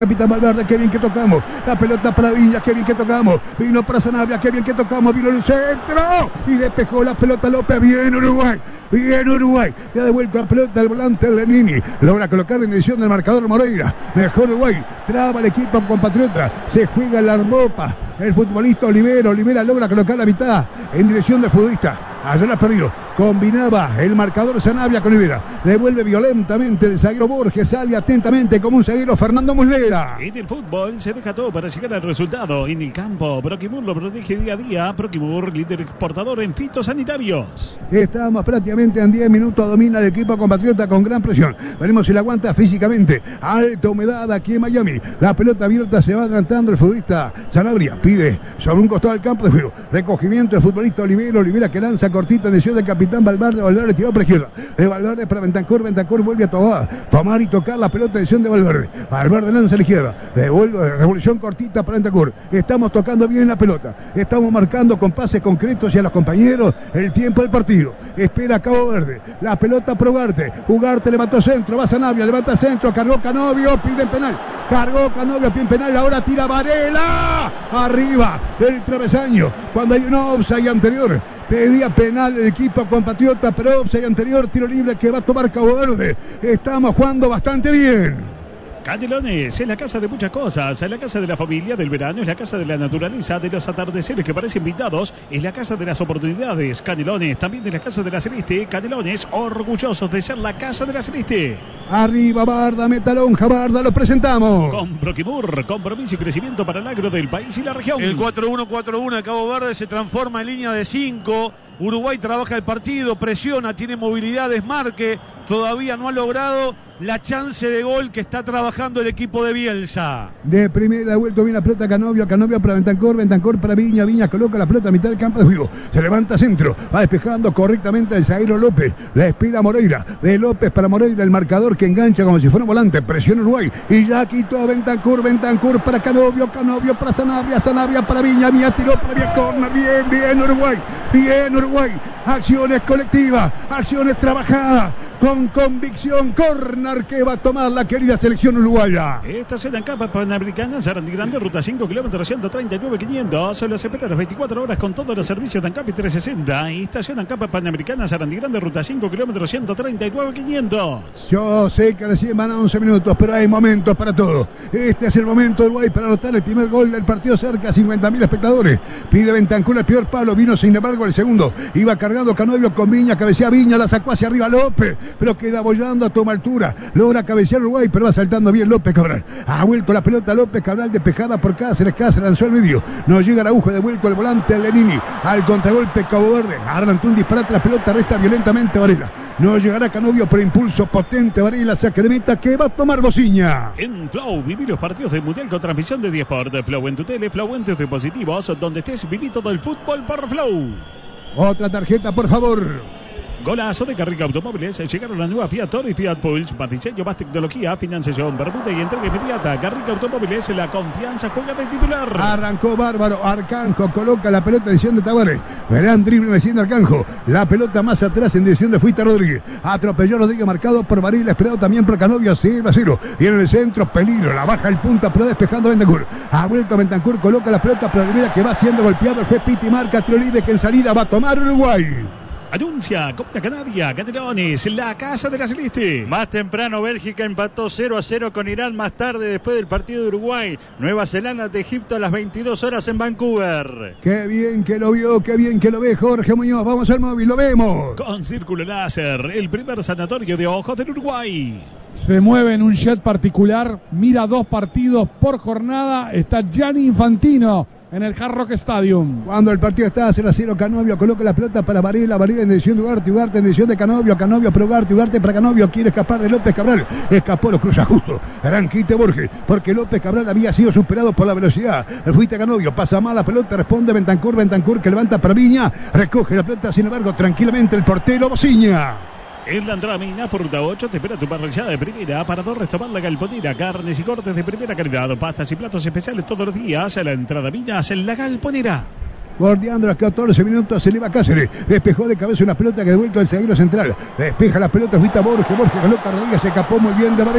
Capitán Valverde, qué bien que tocamos. La pelota para Villa, qué bien que tocamos. Vino para Sanabria, qué bien que tocamos. Vino el centro y despejó la pelota López. Bien Uruguay, bien Uruguay. Ya ha devuelto la pelota al volante Lenini. Logra colocar en dirección del marcador Moreira. Mejor Uruguay. Traba el equipo compatriota. Se juega la armopa. El futbolista Olivera logra colocar la mitad en dirección del futbolista. Ayer la perdió. Combinaba el marcador Sanabria con Olivera. Devuelve violentamente el zaguero Borges. Sale atentamente como un zaguero Fernando Muslera. En el fútbol se deja todo para llegar al resultado. En el campo, Proquimur lo protege día a día. Proquimur, líder exportador en fitosanitarios. Estamos prácticamente en 10 minutos. Domina el equipo compatriota con gran presión. Veremos si la aguanta físicamente. Alta humedad aquí en Miami. La pelota abierta, se va adelantando el futbolista Sanabria. Pide sobre un costado del campo de juego. Recogimiento del futbolista Olivera que lanza cortita en decisión del capitán Valverde. Valverde tiró para la izquierda. De Valverde para Bentancur. Bentancur vuelve a tomar y tocar la pelota en decisión de Valverde. Valverde lanza a la izquierda. Devuelve revolución cortita para Bentancur. Estamos tocando bien la pelota. Estamos marcando con pases concretos y a los compañeros el tiempo del partido. Espera Cabo Verde. La pelota para Ugarte. Ugarte levantó centro. Va Sanabria. Levanta centro. Cargó Canovio. Pide en penal. Cargó Canovio. Pide en penal. Ahora tira Varela. Arriba del travesaño. Cuando hay un offside anterior. Pedía penal el equipo compatriota, pero offside anterior, tiro libre que va a tomar Cabo Verde. Estamos jugando bastante bien. Canelones es la casa de muchas cosas, es la casa de la familia, del verano, es la casa de la naturaleza, de los atardeceres que parecen pintados, es la casa de las oportunidades. Canelones también es la casa de la Celeste. Canelones, orgullosos de ser la casa de la Celeste. Arriba Barda, Metalonja, Barda, lo presentamos. Con Proquimur, compromiso y crecimiento para el agro del país y la región. El 4-1-4-1 de Cabo Verde se transforma en línea de 5. Uruguay trabaja el partido, presiona, tiene movilidad, desmarque. Todavía no ha logrado la chance de gol que está trabajando el equipo de Bielsa. De primera vuelta viene la pelota Canovio para Bentancur para Viña. Viña coloca la pelota a mitad del campo de juego. Se levanta centro, va despejando correctamente el zaguero López. La espera Moreira. De López para Moreira, el marcador que engancha como si fuera un volante. Presiona Uruguay. Y ya quitó Bentancur para Canovio para Sanabria para Viña. Viña tiró para Vía Corner. Bien Uruguay. Bien Uruguay. Acciones colectivas, acciones trabajadas. Con convicción, córner que va a tomar la querida selección uruguaya. Estación en Capa Panamericana, Sarandí Grande, ruta 5, kilómetros 139.500. Solo se espera las 24 horas con todos los servicios de Ancapi 360. Estación en Capa Panamericana, Sarandí Grande, ruta 5, kilómetros 139.500. Yo sé que recién van a 11 minutos, pero hay momentos para todo. Este es el momento de Uruguay para anotar el primer gol del partido, cerca de 50.000 espectadores. Pide Bentancur el peor palo, vino sin embargo el segundo. Iba cargando Canovio con Viña, cabecea Viña, la sacó hacia arriba López. Pero queda bollando a toma altura. Logra cabecear Uruguay, pero va saltando bien López Cabral. Ha vuelto la pelota López Cabral, despejada por Cáceres. Cáceres lanzó al medio. No llega Araujo, devuelto el volante Lenini. Al contragolpe Cabo Verde. Adelantó un disparate, la pelota resta violentamente Varela. No llegará Canovio por impulso potente. Varela, saque de meta que va a tomar Bociña. En Flow, viví los partidos del Mundial con transmisión de 10 Sport. Flow en tu tele, Flow en tus dispositivos. Donde estés, viví todo el fútbol por Flow. Otra tarjeta, por favor. Golazo de Carrica Automóviles. Llegaron la nueva Fiat Toro y Fiat Pulse. Más diseño, más tecnología, financiación, permuta y entrega inmediata. Carrica Automóviles, la confianza juega de titular. Arrancó bárbaro. Arcanjo coloca la pelota en dirección de Tavares. Gran drible meciendo Arcanjo. La pelota más atrás en dirección de Fuita Rodríguez. Atropelló Rodríguez, marcado por Varela, esperado también por Canovio. 0-0. Y en el centro, peligro. La baja el punta, pero despejando Bentancur. Ha vuelto Bentancur, coloca la pelota para Olivera, que va siendo golpeado. El juez Piti marca tiro libre que en salida va a tomar Uruguay. Anuncia Copa Canaria, Canelones, la casa de la Celeste. Más temprano Bélgica empató 0-0 con Irán. Más tarde, después del partido de Uruguay, Nueva Zelanda de Egipto a las 22 horas en Vancouver. Qué bien que lo vio, qué bien que lo ve Jorge Muñoz. Vamos al móvil, lo vemos. Con Círculo Láser, el primer sanatorio de ojos del Uruguay. Se mueve en un jet particular, mira 2 partidos por jornada. Está Gianni Infantino en el Hard Rock Stadium. Cuando el partido está 0-0, Canovio coloca la pelota para Varela en dirección de Ugarte en dirección de Canovio para Ugarte para Canovio, quiere escapar de López Cabral, escapó, lo cruza justo, gran quite Borges, porque López Cabral había sido superado por la velocidad. El fuiste Canovio, pasa mal la pelota, responde Bentancur que levanta para Viña, recoge la pelota, sin embargo, tranquilamente el portero Bociña. En la entrada Mina por ruta 8 te espera tu parrillada de primera. Parador Restaurant La Galponera. Carnes y cortes de primera calidad. Pastas y platos especiales todos los días. A la entrada Minas en La Galponera. Bordeando los 14 minutos, se eleva Cáceres. Despejó de cabeza una pelota que devuelto al zaguero central. Despeja la pelota, Fuita Borges coloca a Rodríguez, se escapó muy bien de Varela.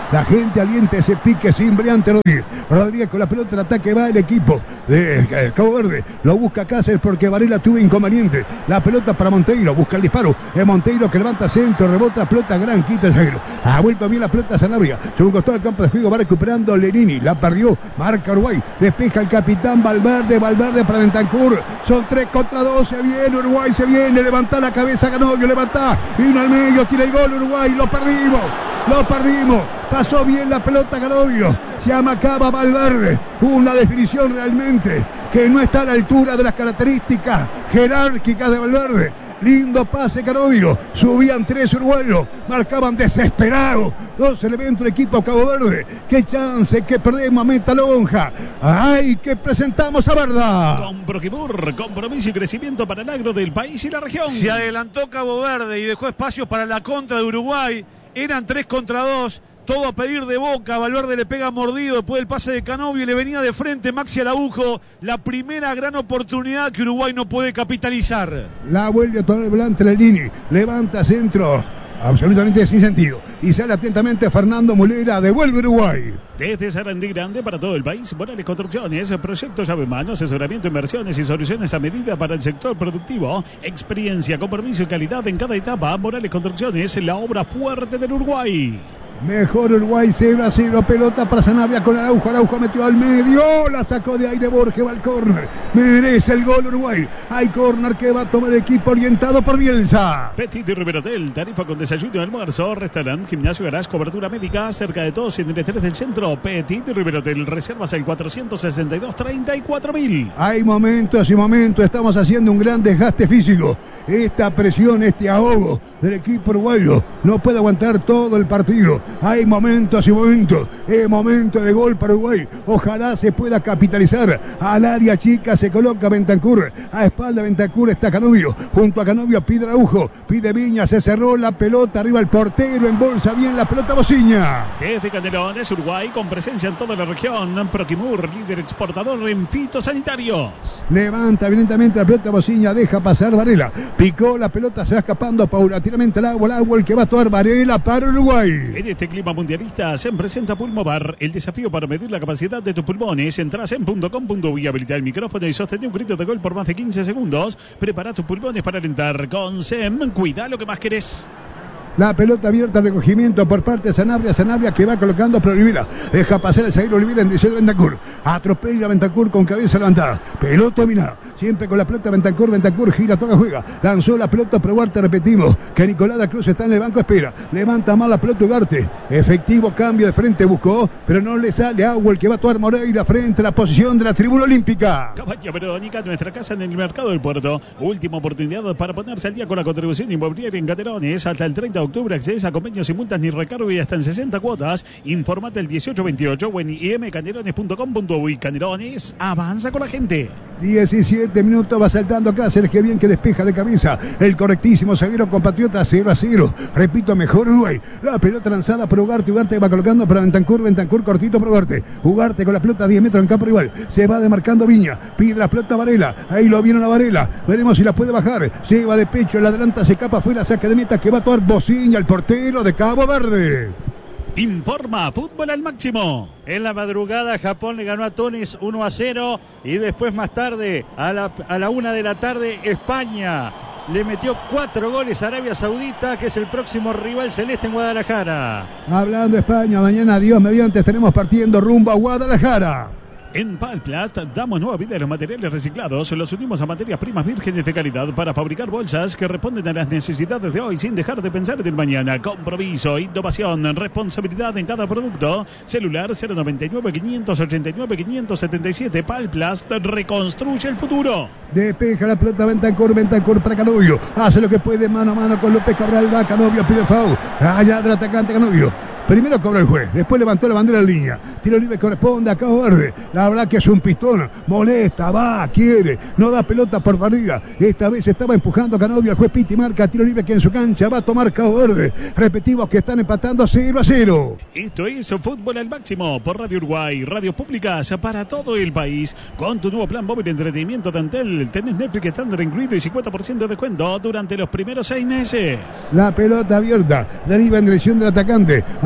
La gente alienta ese pique cimbreante. Rodríguez con la pelota en ataque, va el equipo de Cabo Verde. Lo busca Cáceres porque Varela tuvo inconveniente. La pelota para Monteiro, busca el disparo. Es Monteiro que levanta centro, rebota pelota, gran quita el zaguero. Ha vuelto bien la pelota Sanabria. Se un costado del campo de juego, va recuperando Lenini. La perdió, marca Uruguay. Despeja el capitán Valverde para Bentancur. Son 3 contra 2. Se viene Uruguay, se viene. Levanta la cabeza Canovio, levanta. Vino al medio, tira el gol Uruguay. Lo perdimos. Pasó bien la pelota Canovio. Se amacaba Valverde. Una definición realmente que no está a la altura de las características jerárquicas de Valverde. Lindo pase Canovio. Subían 3 uruguayos. Marcaban desesperados 2 elementos del equipo Cabo Verde. Qué chance que perdemos a Meta Lonja. ¡Ay, que presentamos a Verda! Con Proquimur, compromiso y crecimiento para el agro del país y la región. Se adelantó Cabo Verde y dejó espacio para la contra de Uruguay. Eran 3 contra 2. Todo a pedir de Boca. Valverde le pega mordido después del pase de Canovio y le venía de frente Maxi Araujo. La primera gran oportunidad que Uruguay no puede capitalizar. La vuelve a tomar volante Lenini. Levanta centro. Absolutamente sin sentido. Y sale atentamente Fernando Mulera. Devuelve Uruguay. Desde Sarandí Grande para todo el país, Morales Construcciones, proyectos llave en mano, asesoramiento, inversiones y soluciones a medida para el sector productivo. Experiencia, compromiso y calidad en cada etapa. Morales Construcciones, la obra fuerte del Uruguay. Mejor Uruguay, 0-0, pelota para Sanabria con Araujo metió al medio, la sacó de aire Borges, va al córner, merece el gol Uruguay, hay córner que va a tomar el equipo orientado por Bielsa. Petit y Riverotel, tarifa con desayuno y almuerzo, restaurante, gimnasio, garage, cobertura médica, cerca de todos en el 3 del centro. Petit y Riverotel, reservas el 462-34.000. Hay momentos y momentos, estamos haciendo un gran desgaste físico, esta presión, este ahogo del equipo uruguayo no puede aguantar todo el partido. Hay momentos y momentos. Es momento de gol para Uruguay. Ojalá se pueda capitalizar. Al área chica se coloca Bentancur. A espalda de Bentancur está Canovio. Junto a Canovio pide Araujo. Pide Viña. Se cerró la pelota. Arriba el portero. Embolsa bien la pelota Bociña. Desde Canelones, Uruguay, con presencia en toda la región. Proquimur, líder exportador en fitosanitarios. Levanta evidentemente la pelota Bociña. Deja pasar Varela. Picó la pelota. Se va escapando paulatinamente al agua. El que va a tomar Varela para Uruguay. En este clima mundialista se presenta Pulmovar, el desafío para medir la capacidad de tus pulmones. Entras en .com.uy, habilita el micrófono y sostén un grito de gol por más de 15 segundos. Prepara tus pulmones para alentar. Con SEM, cuida lo que más querés. La pelota abierta, recogimiento por parte de Sanabria que va colocando para Olivera. Deja pasar el zaguero Olivera en dirección de Bentancur. Atropella a Bentancur con cabeza levantada. Pelota dominada. Siempre con la pelota Bentancur gira, toca, juega. Lanzó la pelota para Ugarte, repetimos. Que Nicolás da Cruz está en el banco, espera. Levanta mal la pelota Ugarte. Efectivo cambio de frente, buscó, pero no le sale agua el que va a actuar Moreira frente a la posición de la tribuna olímpica. Cabaña Verónica, nuestra casa en el mercado del puerto. Última oportunidad para ponerse al día con la contribución inmobiliaria en Canelones. Hasta el 30 de octubre accedes a convenios sin multas ni recargo y hasta en 60 cuotas. Informate el 1828 o en imcanelones.com.uy. Canelones, avanza con la gente. 17 minutos, va saltando Cáceres, que bien que despeja de cabeza el correctísimo zaguero compatriota. 0-0, repito, mejor Uruguay. La pelota lanzada por Ugarte va colocando para Bentancur cortito por Ugarte con la pelota a 10 metros en campo rival, se va demarcando Viña, pide la pelota Varela, ahí lo vieron a Varela, veremos si la puede bajar, se va de pecho, la adelanta, se escapa fuera, saque de meta que va a actuar Bociña, el portero de Cabo Verde. Informa Fútbol al Máximo. En la madrugada Japón le ganó a Túnez 1-0 y después más tarde a la 1 de la tarde España le metió 4 goles a Arabia Saudita, que es el próximo rival celeste en Guadalajara. Hablando de España, mañana Dios mediante estaremos partiendo rumbo a Guadalajara. En Palplast damos nueva vida a los materiales reciclados. Los unimos a materias primas vírgenes de calidad para fabricar bolsas que responden a las necesidades de hoy sin dejar de pensar en el mañana. Compromiso, innovación, responsabilidad en cada producto. Celular 099-589-577. Palplast reconstruye el futuro. Despeja la pelota Bentancur para Canovio. Hace lo que puede mano a mano con López Cabral. Va Canovio, pide foul. Allá del atacante Canovio. Primero cobró el juez, después levantó la bandera en línea. Tiro libre corresponde a Cabo Verde. La verdad que es un pistón, molesta, va, quiere, no da pelota por perdida. Esta vez estaba empujando a Canovio, el juez Pitti marca tiro libre que en su cancha va a tomar Cabo Verde. Repetimos que están empatando 0-0. Esto es Fútbol al Máximo por Radio Uruguay, radios públicas para todo el país. Con tu nuevo plan móvil de entretenimiento de Antel, tenés Netflix estándar incluido y 50% de descuento durante los primeros 6 meses. La pelota abierta, deriva en dirección del atacante.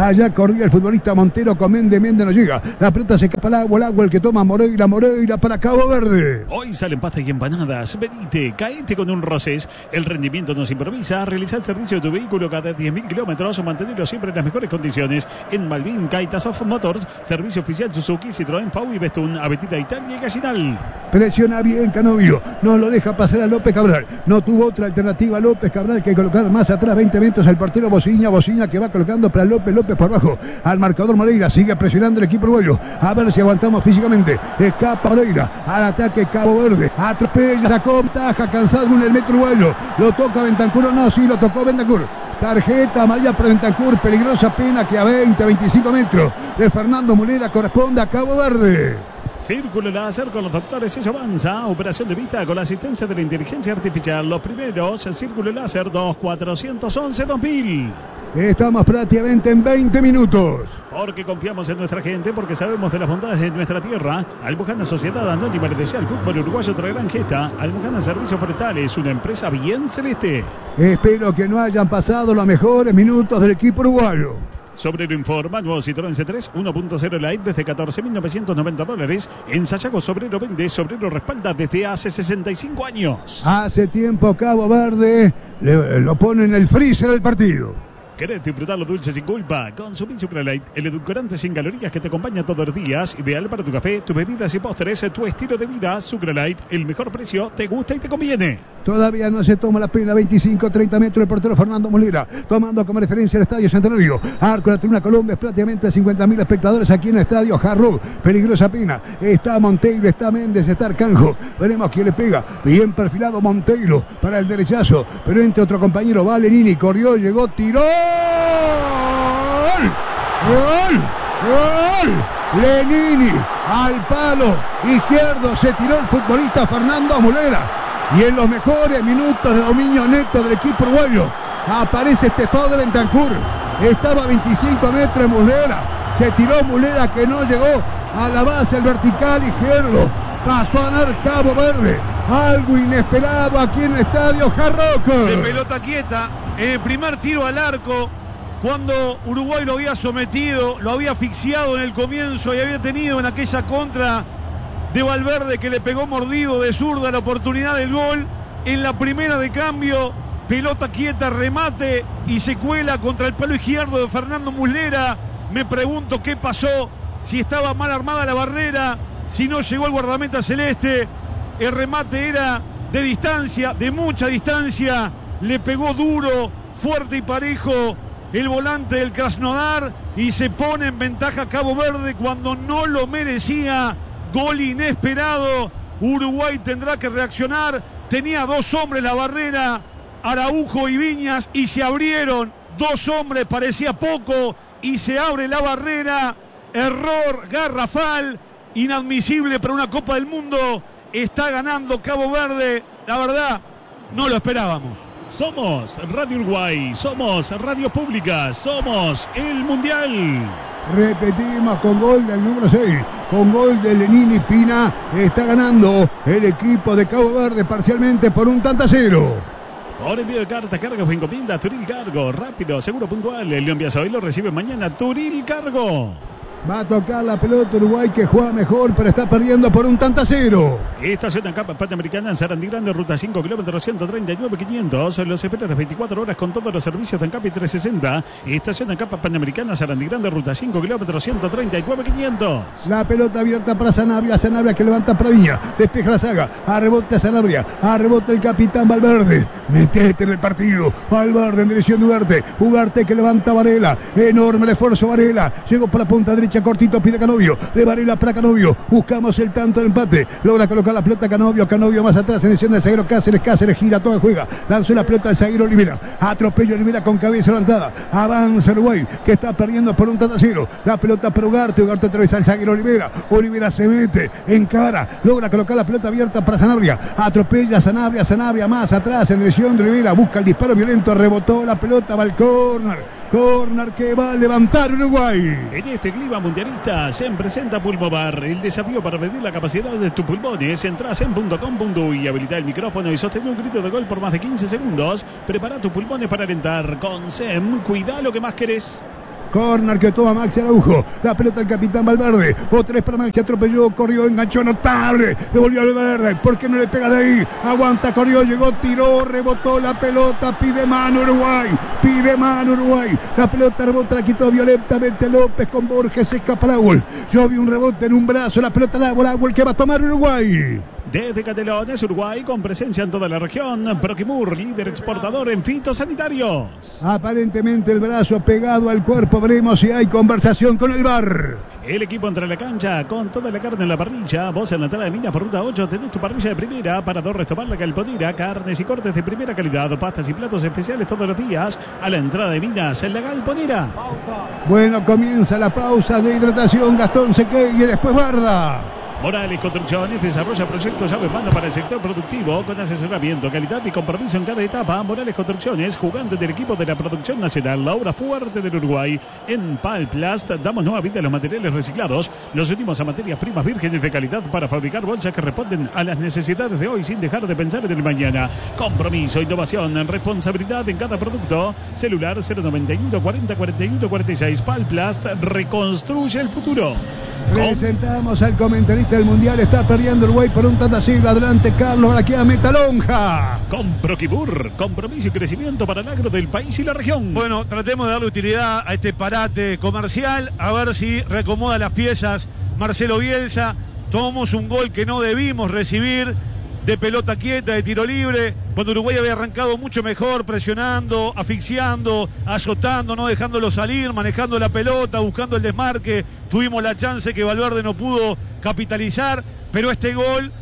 Allá corría el futbolista Montero con Méndez no llega. La pelota se escapa al agua, el que toma Moreira para Cabo Verde. Hoy salen pastas y empanadas. Venite, caete con un Rosés. El rendimiento nos improvisa. Realizar el servicio de tu vehículo cada 10.000 kilómetros o mantenerlo siempre en las mejores condiciones. En Malvin, Kaitasov Motors, servicio oficial Suzuki, Citroën, FAU y Bestun, Avenida Italia y Gallinal. Presiona bien Canovio, no lo deja pasar a López Cabral. No tuvo otra alternativa López Cabral que colocar más atrás 20 metros al portero Bociña que va colocando para López por abajo. Al marcador Moreira, sigue presionando el equipo uruguayo. A ver si aguantamos físicamente. Escapa Moreira, al ataque Cabo Verde. Atropella, sacó taja, cansado en el metro uruguayo. Lo toca Bentancur, no, sí, lo tocó Bentancur. Tarjeta amarilla para Bentancur, peligrosa pena que a 25 metros de Fernando Mulera corresponde a Cabo Verde. Círculo láser con los doctores Eso Avanza. Operación de vista con la asistencia de la inteligencia artificial. Los primeros, el Círculo láser 2411-2000. Estamos prácticamente en 20 minutos. Porque confiamos en nuestra gente, porque sabemos de las bondades de nuestra tierra. Almojana Sociedad Anónima le desea al fútbol uruguayo otra gran gesta. Almojana Servicios Forestales, una empresa bien celeste. Espero que no hayan pasado los mejores minutos del equipo uruguayo. Sobrero informa, nuevo Citroën C3 1.0 Light desde $14.990. En Sayago Sobrero vende, Sobrero respalda desde hace 65 años. Hace tiempo Cabo Verde lo pone en el freezer del partido. ¿Querés disfrutar lo dulce sin culpa? Consumí Sucralite, el edulcorante sin calorías que te acompaña todos los días. Ideal para tu café, tus bebidas y postres, tu estilo de vida. Sucralite, el mejor precio, te gusta y te conviene. Todavía no se toma la pena, 25-30 metros el portero Fernando Mulera, tomando como referencia el Estadio Centenario. Arco de la Tribuna Colombia, prácticamente 50.000 espectadores aquí en el Estadio Hard Rock. Peligrosa pena, está Monteiro, está Méndez, está Arcanjo. Veremos quién le pega, bien perfilado Monteiro para el derechazo, pero entre otro compañero va Lenini, corrió, llegó, tiró. ¡Gol! Lenini al palo izquierdo se tiró el futbolista Fernando Mulera. Y en los mejores minutos de dominio neto del equipo uruguayo aparece este foul de Bentancur. Estaba a 25 metros Mulera. Se tiró Mulera que no llegó a la base del vertical izquierdo. Pasó a ganar Cabo Verde. Algo inesperado aquí en el estadio Hard Rock. De pelota quieta en el primer tiro al arco. Cuando Uruguay lo había sometido, lo había asfixiado en el comienzo y había tenido en aquella contra de Valverde que le pegó mordido de zurda la oportunidad del gol. En la primera de cambio, pelota quieta, remate y se cuela contra el palo izquierdo de Fernando Mulera. Me pregunto qué pasó, si estaba mal armada la barrera, si no llegó el guardameta celeste. El remate era de distancia, de mucha distancia. Le pegó duro, fuerte y parejo el volante del Krasnodar y se pone en ventaja Cabo Verde cuando no lo merecía. Gol inesperado. Uruguay tendrá que reaccionar. Tenía dos hombres la barrera, Araujo y Viñas, y se abrieron. Dos hombres, parecía poco, y se abre la barrera. Error garrafal, inadmisible para una Copa del Mundo. Está ganando Cabo Verde. La verdad, no lo esperábamos. Somos Radio Uruguay, somos Radio Pública, somos el Mundial. Repetimos con gol del número 6, con gol de Lenini Pina. Está ganando el equipo de Cabo Verde parcialmente por 1-0. Por envío de cartas, cargos o encomienda, Turil Cargo, rápido, seguro, puntual. El León Biasoy lo recibe mañana, Turil Cargo. Va a tocar la pelota Uruguay que juega mejor, pero está perdiendo por 1-0. Estación en Capa Panamericana en Sarandí Grande, ruta 5, kilómetros 139.500. Los espera las 24 horas con todos los servicios de Ancapi 360. Estación en Capa Panamericana, Sarandí Grande, ruta 5, kilómetros 139.500. La pelota abierta para Sanabria, Sanabria que levanta para Viña, despeja la saga, a rebote a Sanabria, a rebote el capitán Valverde. Metete en el partido, Valverde en dirección de Ugarte, Ugarte que levanta Varela, enorme el esfuerzo Varela, llegó por la punta derecha. Cortito pide Canovio, de Varela para Canovio, buscamos el tanto del empate, logra colocar la pelota Canovio, Canovio más atrás en dirección del zaguero Cáceres, Cáceres gira, toda juega, lanzó la pelota al zaguero Olivera, atropello Olivera con cabeza levantada, avanza Uruguay que está perdiendo por 1-0, la pelota para Ugarte, Ugarte atraviesa al zaguero Olivera, Olivera se mete, encara, logra colocar la pelota abierta para Sanabria, atropella Sanabria, Sanabria más atrás en dirección de Olivera, busca el disparo violento, rebotó la pelota, va al córner. Córner que va a levantar Uruguay. En este clima mundialista se presenta Pulmovar, el desafío para medir la capacidad de tus pulmones. Entrás en .com.uy y habilita el micrófono y sostén un grito de gol por más de 15 segundos. Prepara tus pulmones para alentar. Con SEM, cuida lo que más querés. Corner que toma Maxi Araujo. La pelota del capitán Valverde. Otra vez para Maxi, atropelló, corrió, enganchó, notable. Devolvió al Valverde. ¿Por qué no le pega de ahí? Aguanta, corrió, llegó, tiró, rebotó la pelota. Pide mano Uruguay. Pide mano Uruguay. La pelota rebota, la quitó violentamente López con Borges. Se escapa el Agüel. Yo vi un rebote en un brazo. La pelota al Agüel que va a tomar Uruguay. Desde Canelones, Uruguay, con presencia en toda la región, Proquimur, líder exportador en fitosanitarios. Aparentemente el brazo pegado al cuerpo, veremos si hay conversación con el VAR. El equipo entra en la cancha con toda la carne en la parrilla. Vos en la entrada de Minas por ruta 8 tenés tu parrilla de primera, Parador Restaurant La Galponera, carnes y cortes de primera calidad, pastas y platos especiales todos los días. A la entrada de Minas en La Galponera. Bueno, comienza la pausa de hidratación. Gastón Sequeira y después Barda. Morales Construcciones desarrolla proyectos llave en mano para el sector productivo con asesoramiento, calidad y compromiso en cada etapa. Morales Construcciones, jugando del equipo de la producción nacional, la obra fuerte del Uruguay. En Palplast damos nueva vida a los materiales reciclados. Los últimos a materias primas vírgenes de calidad para fabricar bolsas que responden a las necesidades de hoy sin dejar de pensar en el mañana. Compromiso, innovación, responsabilidad en cada producto. Celular 091 40 41 46. Palplast reconstruye el futuro. Presentamos al comentarista del Mundial. Está perdiendo Uruguay por un tantacito. Adelante Carlos Balaquea, Metalonja. Con Proquimur, compromiso y crecimiento para el agro del país y la región. Bueno, tratemos de darle utilidad a este parate comercial, a ver si reacomoda las piezas Marcelo Bielsa. Tomamos un gol que no debimos recibir, de pelota quieta, de tiro libre, cuando Uruguay había arrancado mucho mejor, presionando, asfixiando, azotando, no dejándolo salir, manejando la pelota, buscando el desmarque. Tuvimos la chance que Valverde no pudo capitalizar, pero este gol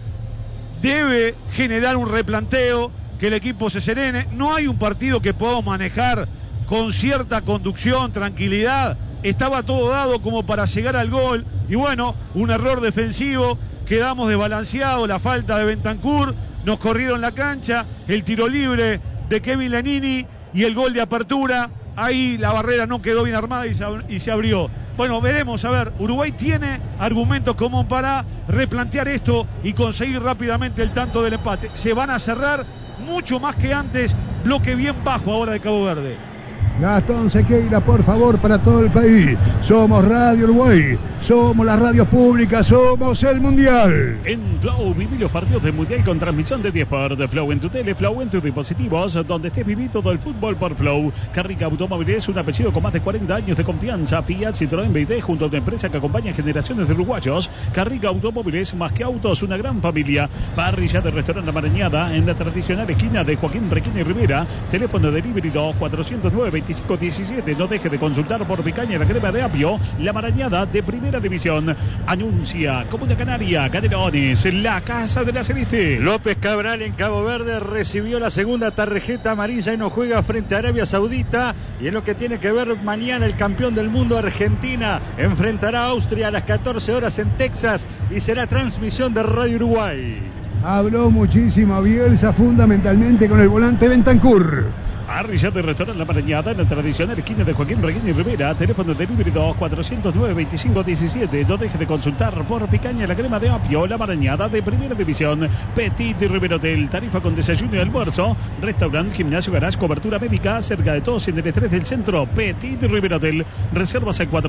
debe generar un replanteo, que el equipo se serene. No hay un partido que podamos manejar con cierta conducción, tranquilidad. Estaba todo dado como para llegar al gol, y bueno, un error defensivo. Quedamos desbalanceados, la falta de Bentancur, nos corrieron la cancha, el tiro libre de Kevin Lenini y el gol de apertura. Ahí la barrera no quedó bien armada y se abrió. Bueno, veremos, a ver, Uruguay tiene argumentos como para replantear esto y conseguir rápidamente el tanto del empate. Se van a cerrar mucho más que antes, bloque bien bajo ahora de Cabo Verde. Gastón Sequeira, por favor, para todo el país. Somos Radio Uruguay, somos las radios públicas, somos el Mundial. En Flow viví los partidos del Mundial con transmisión de 10 por Flow en tu tele, Flow en tus dispositivos, donde estés viviendo todo el fútbol por Flow. Carrica Automóviles, un apellido con más de 40 años de confianza. Fiat, Citroën, BYD, junto a una empresa que acompaña generaciones de uruguayos. Carrica Automóviles, más que autos, una gran familia. Parrilla de Restaurante La Marañada, en la tradicional esquina de Joaquín Requina y Rivera. Teléfono delivery 2409-2517. No deje de consultar por picaña y la crema de apio. La Marañada de Primera División. Anuncia Comuna Canaria, Canelones, la casa de la Celeste. López Cabral en Cabo Verde recibió la segunda tarjeta amarilla y no juega frente a Arabia Saudita. Y en lo que tiene que ver mañana, el campeón del mundo Argentina enfrentará a Austria a las 14 horas en Texas y será transmisión de Radio Uruguay. Habló muchísimo Bielsa, fundamentalmente con el volante Bentancur. Parrilla de Restaurante La Marañada, en la tradicional esquina de Joaquín Requín y Rivera. Teléfono de delivery 2409-2517. No deje de consultar por picaña la crema de apio. La Marañada de Primera División. Petit Rivera Hotel, tarifa con desayuno y almuerzo. Restaurante, gimnasio, garage, cobertura médica, cerca de todos en el estrés del centro. Petit Rivera Hotel. Reservas al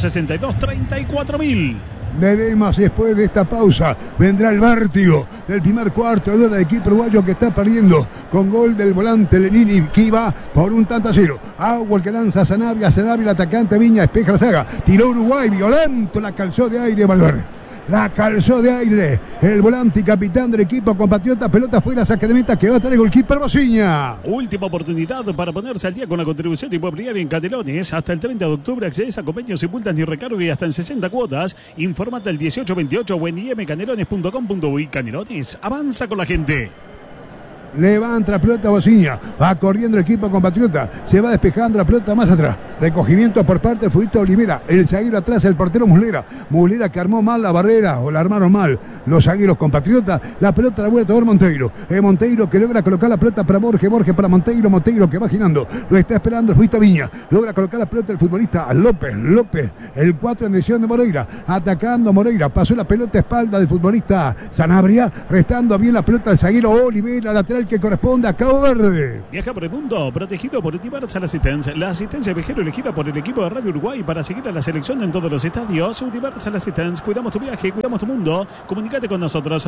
462-34.000. Veremos después de esta pausa. Vendrá el vértigo del primer cuarto de hora de equipo uruguayo que está perdiendo con gol del volante Lenini, que iba por un tanto a cero. Agua el que lanza Sanabria, el atacante Viña, despeja la saga. Tiró Uruguay, violento, la calzó de aire Valverde. La calzó de aire el volante y capitán del equipo compatriota. Pelota fuera, saque de meta que va a estar el golkeeper Bociña. Última oportunidad para ponerse al día con la contribución inmobiliaria en Canelones. Hasta el 30 de octubre accedes a convenios sin multas ni recargo y hasta en 60 cuotas. Infórmate al 1828 o en imcanelones.com.uy. Canelones, avanza con la gente. Levanta la pelota Bociña, va corriendo el equipo compatriota, se va despejando la pelota más atrás, recogimiento por parte del futbolista Olivera, el zaguero atrás, el portero Muslera que armó mal la barrera, o la armaron mal, los zagueros compatriotas. La pelota la vuelve a tomar Monteiro. Monteiro que logra colocar la pelota para Borges. Borges para Monteiro. Monteiro que va girando. Lo está esperando el futbolista Viña. Logra colocar la pelota el futbolista López. López, el 4 en decisión de Moreira. Atacando Moreira. Pasó la pelota a espalda del futbolista Sanabria. Restando bien la pelota al zaguero Olivera. Lateral que corresponde a Cabo Verde. Viaja por el mundo, protegido por Universal Assistance. La asistencia viajero elegida por el equipo de Radio Uruguay para seguir a la selección en todos los estadios. Universal Assistance. Cuidamos tu viaje, cuidamos tu mundo. Comunicate con nosotros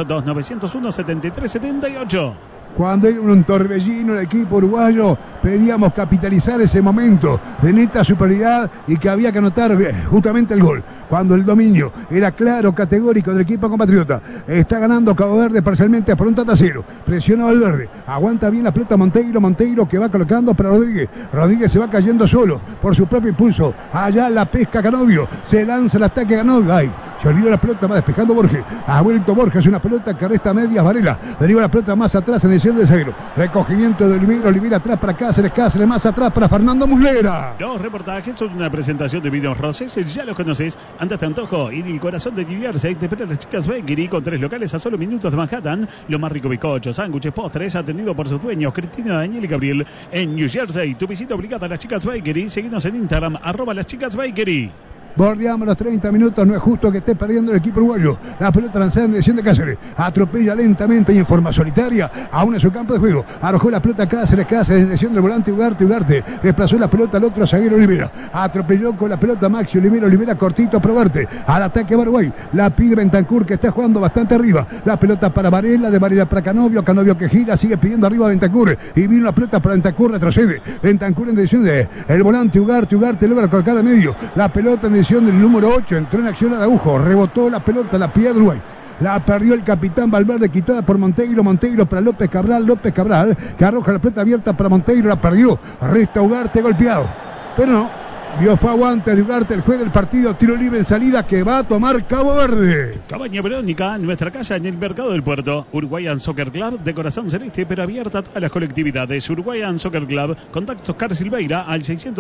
2901-7378. Cuando era un torbellino el equipo uruguayo, pedíamos capitalizar ese momento de neta superioridad y que había que anotar justamente el gol. Cuando el dominio era claro, categórico del equipo compatriota. Está ganando Cabo Verde parcialmente por un tanto a cero. Presiona Valverde. Aguanta bien la pelota Monteiro. Monteiro que va colocando para Rodríguez. Rodríguez se va cayendo solo por su propio impulso. Allá la pesca Canovio. Se lanza el ataque Canovio. Ay, se olvidó la pelota, va despejando Borges. Ha vuelto Borges, una pelota que resta medias Varela. Deriva la pelota más atrás en decisión del zaguero. Recogimiento de Olivera. Olivera atrás para Cáceres. Cáceres más atrás para Fernando Muslera. Los reportajes son una presentación de Vinos Roses. Ya los conoces. Andas de antojo y el corazón de Giviarse. Te esperan las chicas Bakery con 3 locales a solo minutos de Manhattan. Lo más rico: bizcochos, sándwiches, postres, atendido por sus dueños Cristina, Daniel y Gabriel en New Jersey. Tu visita obligada a las chicas Bakery. Seguinos en Instagram @las chicas Bakery. Bordeamos los 30 minutos, no es justo que esté perdiendo el equipo uruguayo. La pelota lanzada en dirección de Cáceres. Atropella lentamente y en forma solitaria aún en su campo de juego. Arrojó la pelota Cáceres, Cáceres en dirección del volante Ugarte. Ugarte desplazó la pelota al otro zaguero Olivera. Atropelló con la pelota Maxi Olivera. Olivera cortito para Ugarte. Al ataque Paraguay. La pide Bentancur que está jugando bastante arriba. La pelota para Varela, de Varela para Canovio. Canovio que gira, sigue pidiendo arriba a Bentancur. Y vino la pelota para Bentancur, retrocede. Bentancur en dirección de el volante Ugarte. Ugarte logra colocar al medio. La pelota en dirección del número 8, entró en acción Araujo, rebotó la pelota, la pierde Uruguay. La perdió el capitán Valverde, quitada por Monteiro. Monteiro para López Cabral. López Cabral que arroja la pelota abierta para Monteiro, la perdió. Resta Ugarte golpeado. Pero no. Vio fue aguante de Ugarte, el juez del partido, tiro libre en salida que va a tomar Cabo Verde. Cabaña Verónica, nuestra casa en el Mercado del Puerto. Uruguayan Soccer Club, de corazón celeste, pero abierta a todas las colectividades. Uruguayan Soccer Club, contactos Oscar Silveira al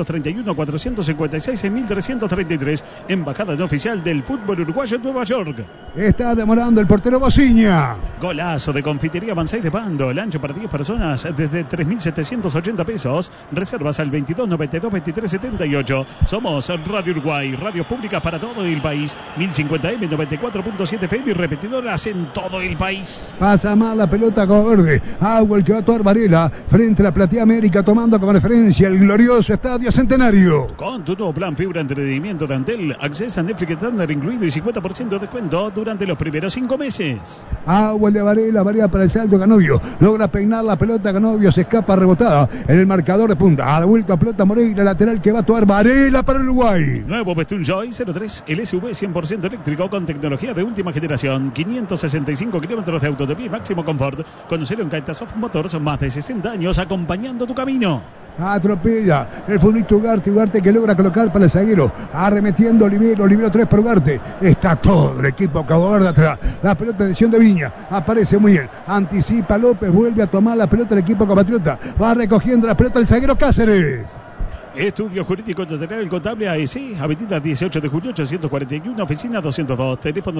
631-456-1333. Embajada no oficial del fútbol uruguayo en Nueva York. Está demorando el portero Bociña. Golazo de Confitería Banzai de Pando. El ancho para 10 personas desde 3.780 pesos. Reservas al 2292-2378. Somos Radio Uruguay, radios públicas para todo el país. 1050M, 94.7 FM y repetidoras en todo el país. Pasa mal la pelota a Cabo Verde. Agua el que va a actuar Varela frente a la Platea América, tomando como referencia el glorioso Estadio Centenario. Con tu nuevo plan fibra entretenimiento de Antel, accesa a Netflix estándar incluido y 50% de descuento durante los primeros 5 meses. Agua el de Varela, Varela para el salto Canovio. Logra peinar la pelota Canovio, se escapa rebotada en el marcador de punta. Ha vuelto a pelota Moreira, lateral que va a actuar Varela para Uruguay. Nuevo Bestun Joy 03, el SUV 100% eléctrico con tecnología de última generación. 565 kilómetros de autonomía y máximo confort. Conocelo en Caetasoft Motors, más de 60 años acompañando tu camino. Atropella el futbolista Ugarte. Ugarte que logra colocar para el zaguero. Arremetiendo Olivero. Olivero 3 para Ugarte. Está todo el equipo Cabo Verde atrás. La pelota de decisión de Viña. Aparece muy bien. Anticipa López. Vuelve a tomar la pelota del equipo compatriota. Va recogiendo la pelota el zaguero Cáceres. Estudio Jurídico Notarial Contable AEC, avenida 18 de julio 841, oficina 202, teléfono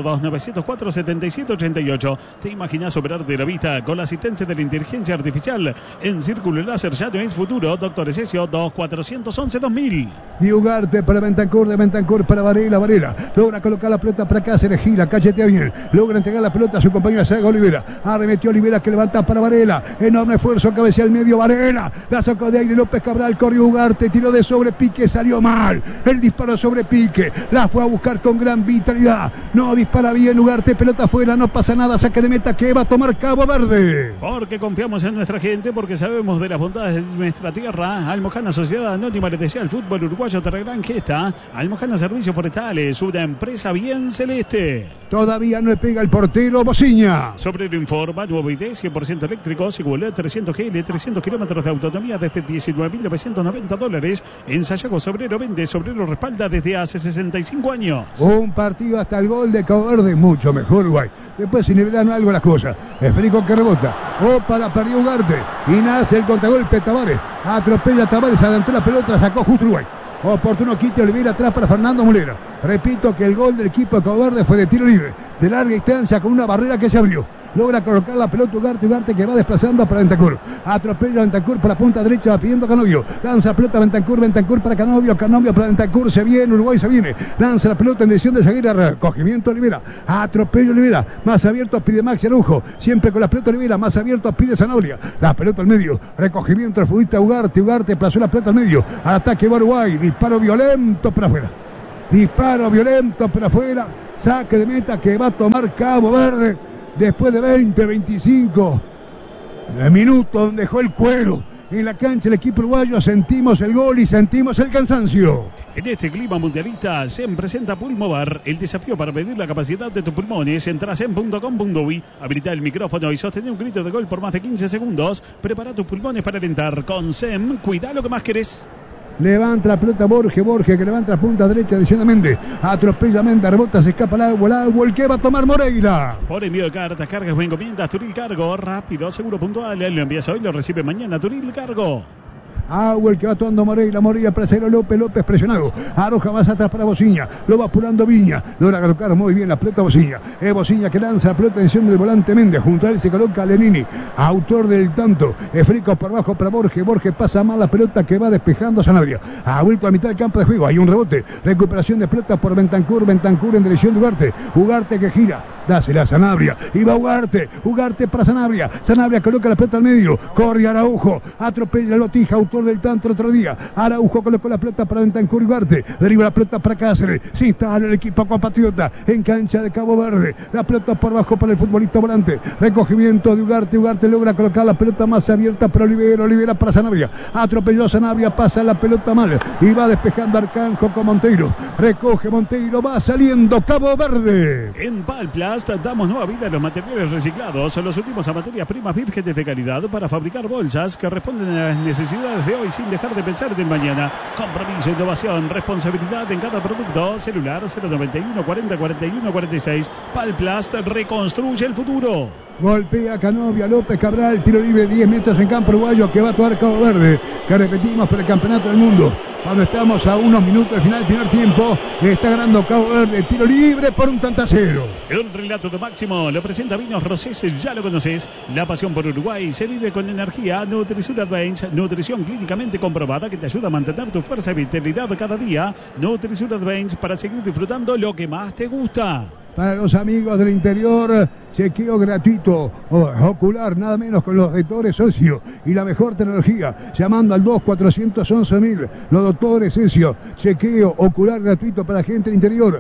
2904-7788. ¿Te imaginas operar de la vista con la asistencia de la inteligencia artificial? En Círculo Láser ya no es futuro. Doctor Esesio 2411-2000. Y Ugarte para Bentancur, de Bentancur para Varela. Varela logra colocar la pelota para Cáceres, gira, cachetea bien. Logra entregar la pelota a su compañera Saga Olivera. Arremetió Olivera que levanta para Varela. Enorme esfuerzo, cabecea al medio Varela. La sacó de aire López Cabral, corrió Ugarte, tiró de sobre Pique, salió mal. El disparo sobre Pique, la fue a buscar con gran vitalidad. No dispara bien Ugarte, pelota afuera, no pasa nada, saque de meta que va a tomar Cabo Verde. Porque confiamos en nuestra gente, porque sabemos de las bondades de nuestra tierra. Almojana Sociedad Anónima le desea al fútbol uruguayo gran gesta. Almojana Servicios Forestales, una empresa bien celeste. Todavía no le pega el portero Bociña. Sobrero informa, nuevo ID 100% eléctrico, Sigulé 300 GL, 300 kilómetros de autonomía desde $19.990. En Sayago Sobrero vende, Sobrero respalda desde hace 65 años. Un partido hasta el gol de Cabo Verde, mucho mejor Uruguay. Después sin verano algo las cosas. Esférico que rebota. Opa, la perdió Ugarte. Y nace el contragolpe Tavares. Atropella a Tavares, adelantó la pelota, sacó justo Uruguay. Oportuno quite Olivera atrás para Fernando Mulera. Repito que el gol del equipo de Cabo Verde fue de tiro libre, de larga distancia, con una barrera que se abrió. Logra colocar la pelota Ugarte que va desplazando para Bentancur. Atropella a Bentancur por la punta derecha, va pidiendo Canovio. Lanza la pelota Bentancur para Canovio para Bentancur, se viene, Uruguay se viene. Lanza la pelota en dirección de Zaguera, recogimiento Olivera. Atropella Olivera, más abierto pide Maxi Araujo. Siempre con la pelota Olivera, más abierto pide Zanabria. La pelota al medio, recogimiento del futbolista Ugarte plazó la pelota al medio. Al ataque va Uruguay, disparo violento para afuera. Disparo violento para afuera. Saque de meta que va a tomar Cabo Verde. Después de 20-25 minutos donde dejó el cuero en la cancha el equipo uruguayo, sentimos el gol y sentimos el cansancio. En este clima mundialista se presenta Pulmovar, el desafío para medir la capacidad de tus pulmones. Entras en .com.uy, habilita el micrófono y sostener un grito de gol por más de 15 segundos. Prepara tus pulmones para alentar. Con SEM, cuida lo que más querés. Levanta la pelota Borges que levanta la punta derecha de Méndez. Atropella Méndez, rebota, se escapa el agua, el que va a tomar Moreira. Por envío de cartas, cargas o encomiendas, Turil Cargo, rápido, seguro, puntual. Lo envías hoy, lo recibe mañana, Turil Cargo. El que va tomando Moreira para Cero López presionado. Arroja más atrás para Bociña. Lo va apurando Viña. Logra colocar muy bien la pelota Bociña. Es Bociña que lanza la pelota en dirección del volante Méndez. Junto a él se coloca Lenini, autor del tanto. Frico por abajo para Borges. Borges pasa mal la pelota que va despejando Sanabria. Ha vuelto a mitad del campo de juego. Hay un rebote. Recuperación de pelota por Bentancur en dirección de Ugarte que gira. Dásela a Sanabria. Y va Ugarte para Sanabria. Sanabria coloca la pelota al medio. Corre Araujo. Atropella Lotija, autor del tanto el otro día. Araujo colocó la pelota para Bentancur y Ugarte. Deriva la pelota para Cáceres. Se instala el equipo compatriota en cancha de Cabo Verde. La pelota por abajo para el futbolista volante. Recogimiento de Ugarte. Ugarte logra colocar la pelota más abierta para Olivera para Sanabria. Atropelló Sanabria. Pasa la pelota mal. Y va despejando Arcanjo con Monteiro. Recoge Monteiro. Va saliendo Cabo Verde. En Palplast damos nueva vida a los materiales reciclados. Los últimos a materias primas vírgenes de calidad para fabricar bolsas que responden a las necesidades de hoy sin dejar de pensar en el mañana. Compromiso, innovación, responsabilidad en cada producto. Celular 091 40 41 46. Palplast reconstruye el futuro. Golpea Canovia, López Cabral, tiro libre 10 metros en campo uruguayo que va a actuar Cabo Verde, que repetimos por el campeonato del mundo. Cuando estamos a unos minutos del final del primer tiempo, está ganando Cabo Verde, tiro libre por 1-0. El relato de Máximo lo presenta Vinos Rosés, ya lo conoces. La pasión por Uruguay se vive con energía. Nutrición Advantage, nutrición clínicamente comprobada que te ayuda a mantener tu fuerza y vitalidad cada día. Nutrición Advantage para seguir disfrutando lo que más te gusta. Para los amigos del interior, chequeo gratuito ocular, nada menos con los doctores Socio y la mejor tecnología, llamando al 2-411-1000. Los doctores Socio, chequeo ocular gratuito para gente del interior,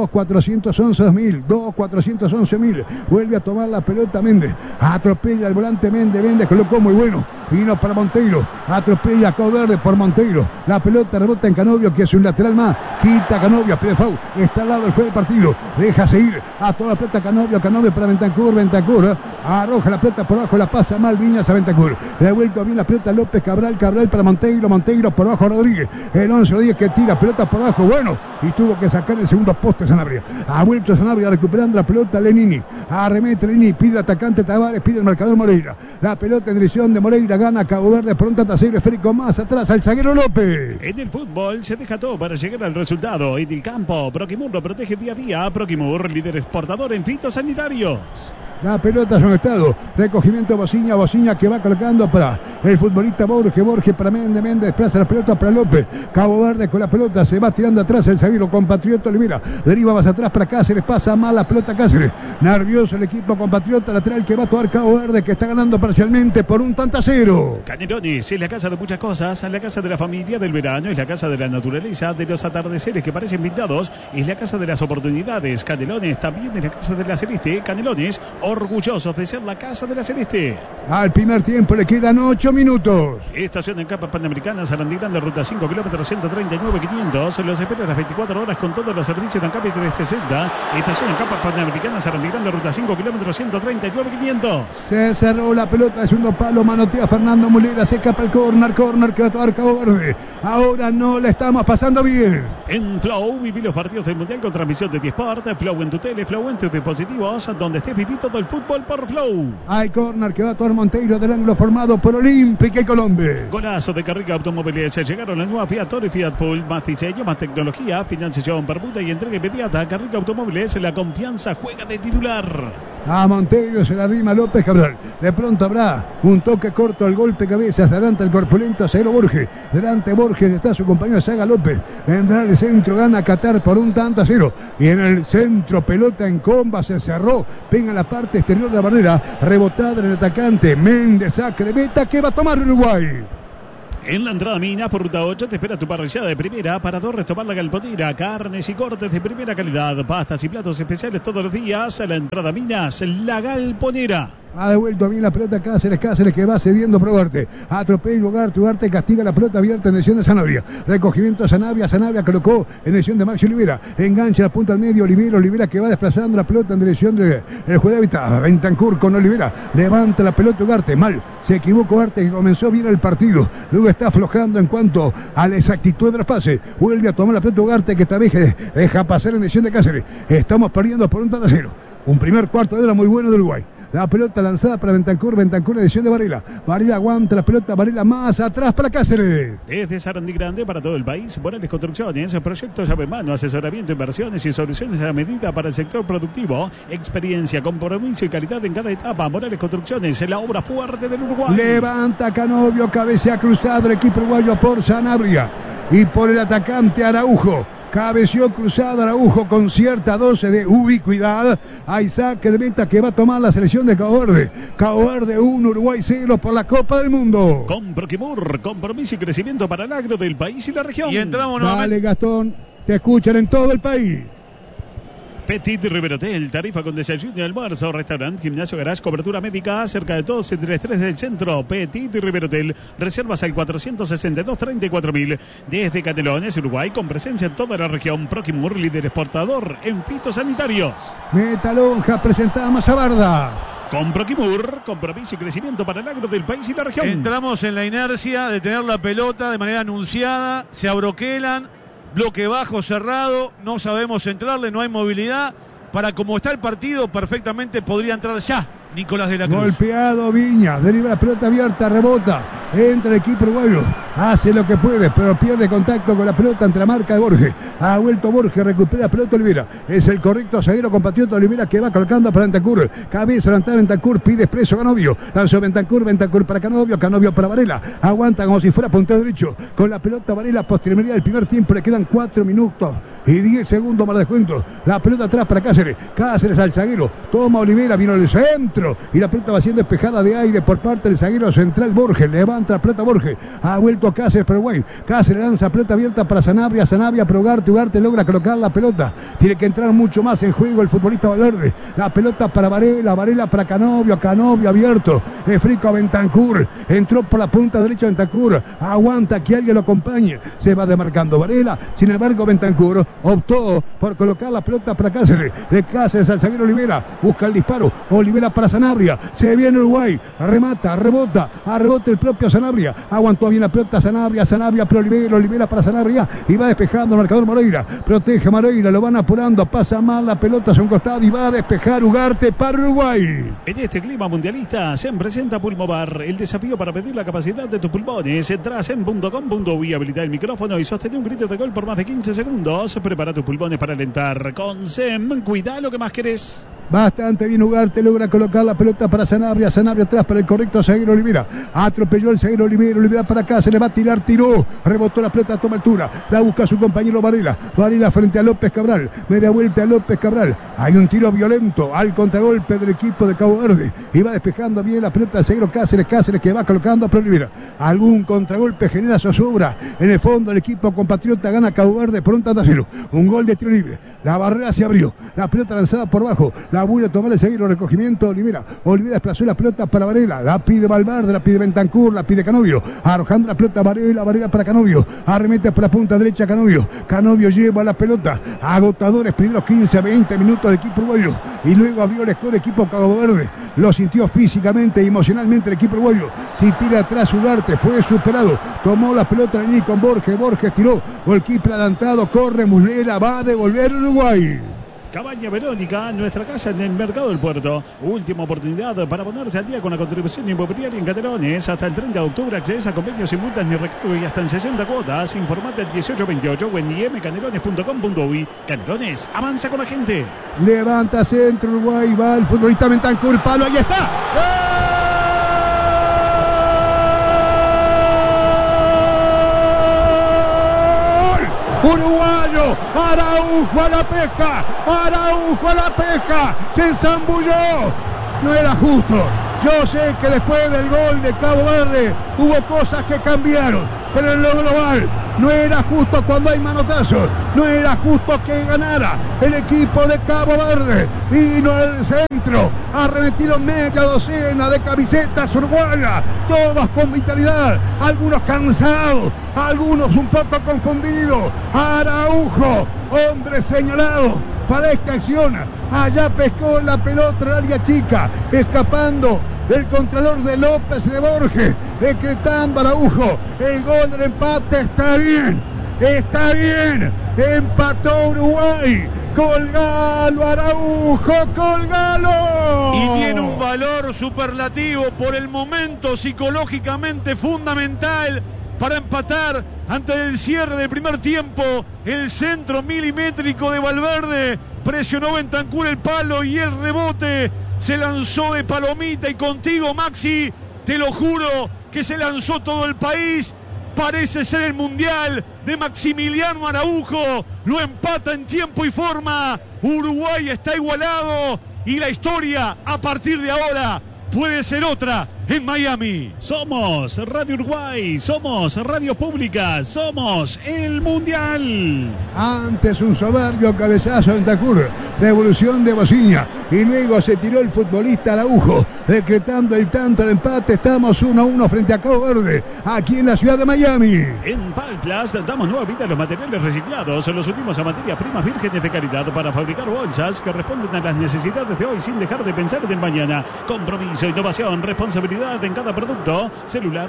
2-411-1000, 2-411-1000. Vuelve a tomar la pelota Méndez, atropella al volante Méndez colocó muy bueno, vino para Monteiro, atropella a Cabo Verde por Monteiro. La pelota rebota en Canovio, que es un lateral más, quita Canovio, pide foul, está al lado del juego del partido, deja seguir a toda la pelota Canovio para Bentancur, arroja la pelota por abajo, la pasa mal Viñas a Bentancur, devuelto bien la pelota López Cabral para Monteiro por abajo Rodríguez, el 11 Rodríguez que tira pelota por abajo, bueno, y tuvo que sacar el segundo poste Sanabria. Ha vuelto Sanabria recuperando la pelota Lenini, arremete Lenini, pide el atacante Tavares, pide el marcador Moreira, la pelota en dirección de Moreira, gana Cabo Verde por un tanto-0, esférico más atrás al zaguero López. En el fútbol se deja todo para llegar al resultado. En el campo, Proquimur lo protege día a día. Proquimur, líder exportador en fitosanitarios. La pelota es un estado. Recogimiento Bociña que va colocando para el futbolista Borges para Méndez desplaza la pelota para López. Cabo Verde con la pelota, se va tirando atrás el zaguero compatriota Olivera. Deriva más atrás para Cáceres, pasa mal la pelota Cáceres. Nervioso el equipo compatriota lateral que va a tomar Cabo Verde, que está ganando parcialmente por 1-0. Canelones es la casa de muchas cosas, la casa de la familia del verano, es la casa de la naturaleza, de los atardeceres que parecen pintados, es la casa de las oportunidades. Canelones también es la casa de la Celeste. Canelones, orgullosos de ser la casa de la Celeste. Al primer tiempo le quedan 8 minutos. Estación en Capas Panamericanas, Sarandí Grande, ruta 5, kilómetros 139.500. Los espera a las 24 horas con todos los servicios de Ancapi 360. Estación en Capas Panamericanas, Sarandí Grande, ruta 5, kilómetros 139.500. Se cerró la pelota de segundo palo, manotea Fernando Mulera, se escapa el córner que va a tomar Cabo Verde. Ahora no le estamos pasando bien. En Flow, viví los partidos del Mundial con transmisión de T-Sport. Flow en tu tele, Flow en tus dispositivos, donde estés viví todo el fútbol por Flow. Hay córner que va a tomar Monteiro del ángulo formado por Olivia. Olímpica y Colombia. Golazo de Carrica Automóviles. Llegaron las nuevas Fiat Toro y Fiat Pulse. Más diseño, más tecnología, financiación, permuta y entrega inmediata. Carrica Automóviles, la confianza juega de titular. A Monteiro se la arrima López Cabral. De pronto habrá un toque corto al golpe cabeza. Adelante el corpulento Zaguero Borges. Delante Borges está su compañero Saga López. Vendrá el centro, gana Qatar por 1-0. Y en el centro, pelota en comba, se cerró. Pega la parte exterior de la barrera. Rebotada en el atacante. Méndez, saque de meta que va a tomar Uruguay. En la entrada Minas por ruta 8 te espera tu parrillada de primera. Parador, tomar la galponera. Carnes y cortes de primera calidad. Pastas y platos especiales todos los días. A la entrada Minas, la galponera. Ha devuelto bien la pelota Cáceres que va cediendo por Ugarte. Atropello Ugarte castiga la pelota abierta en dirección de Sanabria. Recogimiento a Sanabria colocó en dirección de Maxi Olivera. Engancha la punta al medio Olivera que va desplazando la pelota en dirección del juez de hábitat. Bentancur con Olivera. Levanta la pelota Ugarte. Mal. Se equivocó Ugarte que comenzó bien el partido. Luego está aflojando en cuanto a la exactitud de los pases. Vuelve a tomar la pelota Ugarte que esta vez deja pasar en dirección de Cáceres. Estamos perdiendo por 1-0. Un primer cuarto de hora muy bueno de Uruguay. La pelota lanzada para Bentancur en edición de Varela. Varela aguanta la pelota, Varela más atrás para Cáceres. Desde Sarandí Grande para todo el país, Morales Construcciones, proyectos llave en mano, asesoramiento, inversiones y soluciones a medida para el sector productivo. Experiencia, compromiso y calidad en cada etapa. Morales Construcciones, la obra fuerte del Uruguay. Levanta Canovio, cabecea cruzado el equipo uruguayo por Sanabria y por el atacante Araujo. Cabeció cruzado Araujo con cierta dosis de ubicuidad. Hay saque de meta que va a tomar la selección de Cabo Verde. Cabo Verde 1, Uruguay 0 por la Copa del Mundo. Con Proquimur, compromiso y crecimiento para el agro del país y la región. Y entramos nuevamente. Dale, Gastón, te escuchan en todo el país. Petit Riverotel, tarifa con desayuno y almuerzo, restaurante, gimnasio, garage, cobertura médica, cerca de todos entre el 3 del centro. Petit Riverotel, reservas al 462-34.000. Desde Canelones, Uruguay, con presencia en toda la región. Proquimur, líder exportador en fitosanitarios. Metalonja, presentamos a Barda. Con Proquimur, compromiso y crecimiento para el agro del país y la región. Entramos en la inercia de tener la pelota de manera anunciada, se abroquelan, bloque bajo cerrado, no sabemos entrarle, no hay movilidad. Para como está el partido, perfectamente podría entrar ya Nicolás de la Cruz. Golpeado Viña, deriva la pelota abierta, rebota, entra el equipo uruguayo, hace lo que puede, pero pierde contacto con la pelota ante la marca de Borges. Ha vuelto Borges, recupera la pelota Olivera. Es el correcto zaguero compatriota Olivera que va colocando para Bentancur. Cabeza levantada Bentancur, pide expreso Canovio. Lanzó Bentancur para Canovio para Varela. Aguanta como si fuera puntero derecho. Con la pelota Varela, posterioridad del primer tiempo, le quedan 4 minutos y 10 segundos para descuento. La pelota atrás para Cáceres. Cáceres al zaguero. Toma Olivera, vino al centro. Y la pelota va siendo despejada de aire por parte del zaguero central Borges. Levanta la pelota Borges. Ha vuelto Cáceres para Uruguay. Cáceres lanza pelota abierta para Sanabria para Ugarte logra colocar la pelota. Tiene que entrar mucho más en juego el futbolista Valverde. La pelota para Varela para Canovio abierto. Frico a Bentancur. Entró por la punta derecha Bentancur. Aguanta que alguien lo acompañe. Se va demarcando Varela. Sin embargo, Bentancur optó por colocar la pelota para Cáceres. De Cáceres al zaguero Olivera. Busca el disparo. Olivera para Sanabria. Se viene Uruguay. Remata, rebota el propio Sanabria. Aguantó bien la pelota Sanabria para Olivera para Sanabria. Y va despejando el marcador Moreira. Protege Moreira. Lo van apurando. Pasa mal la pelota hacia un costado y va a despejar Ugarte para Uruguay. En este clima mundialista se presenta Pulmovar. El desafío para medir la capacidad de tus pulmones. Entras en .com.uy, habilita el micrófono y sostén un grito de gol por más de 15 segundos. Prepara tus pulmones para alentar. Con SEM, cuida lo que más querés. Bastante bien Ugarte, logra colocar la pelota para Sanabria atrás para el correcto zaguero Olivera. Atropelló el zaguero Olivera para acá, se le va a tirar, tiró, rebotó la pelota, toma altura, la busca su compañero Varela frente a López Cabral, media vuelta a López Cabral, hay un tiro violento al contragolpe del equipo de Cabo Verde, y va despejando bien la pelota del zaguero Cáceres que va colocando para Olivera. Algún contragolpe genera zozobra, en el fondo el equipo compatriota gana Cabo Verde por 1-0, un gol de tiro libre, la barrera se abrió, la pelota lanzada por bajo, la vuelve a tomar el zaguero, recogimiento Olivera desplazó la pelota para Varela, la pide Valverde, la pide Bentancur, la pide Canovio, arrojando la pelota Varela para Canovio, arremete por la punta derecha Canovio lleva la pelota, agotadores primeros 15 a 20 minutos de equipo uruguayo, y luego abrió el score equipo Cabo Verde, lo sintió físicamente y emocionalmente el equipo uruguayo, si tira atrás Ugarte, fue superado, tomó la pelota en con Borges tiró, golkeeper adelantado, corre Muslera, va a devolver Uruguay. Cabaña Verónica, nuestra casa en el Mercado del Puerto. Última oportunidad para ponerse al día con la contribución inmobiliaria en Canelones. Hasta el 30 de octubre accedes a convenios sin multas ni recargo y hasta en 60 cuotas. Informate al 1828 o en imcanelones.com.uy. Canelones, avanza con la gente. Levanta centro Uruguay, va el futbolista Bentancur, palo, ahí está. Uruguayo, Araujo a la pesca, Araujo a la pesca, se zambulló, no era justo. Yo sé que después del gol de Cabo Verde hubo cosas que cambiaron, pero en lo global no era justo cuando hay manotazos, no era justo que ganara el equipo de Cabo Verde. Vino el centro, arremetieron media docena de camisetas uruguayas, todas con vitalidad, algunos cansados, algunos un poco confundidos. Araujo, hombre señalado para esta acción, allá pescó la pelota al área chica, escapando del contralor de López de Borges, decretando Araujo el gol del empate. Está bien, empató Uruguay. Colgalo, Araujo, colgalo. Y tiene un valor superlativo por el momento psicológicamente fundamental para empatar antes del cierre del primer tiempo. El centro milimétrico de Valverde, presionó Bentancur el palo y el rebote se lanzó de palomita. Y contigo, Maxi, te lo juro que se lanzó todo el país. Parece ser el mundial de Maximiliano Araujo. Lo empata en tiempo y forma. Uruguay está igualado y la historia a partir de ahora puede ser otra en Miami. Somos Radio Uruguay, somos Radio Pública, somos el Mundial. Antes un soberbio cabezazo en Bentancur, devolución de Bociña, y luego se tiró el futbolista Araujo, decretando el tanto del empate. Estamos 1-1 frente a Cabo Verde, aquí en la ciudad de Miami. En Palplas damos nueva vida a los materiales reciclados, los últimos a materias primas vírgenes de calidad para fabricar bolsas que responden a las necesidades de hoy sin dejar de pensar en el mañana. Compromiso, innovación, responsabilidad en cada producto. Celular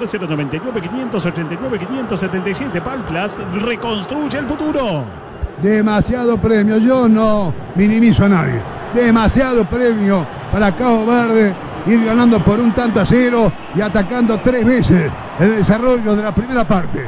099-589-577. Palplas reconstruye el futuro. Demasiado premio, yo no minimizo a nadie. Demasiado premio para Cabo Verde, ir ganando por 1-0 y atacando 3 veces el desarrollo de la primera parte.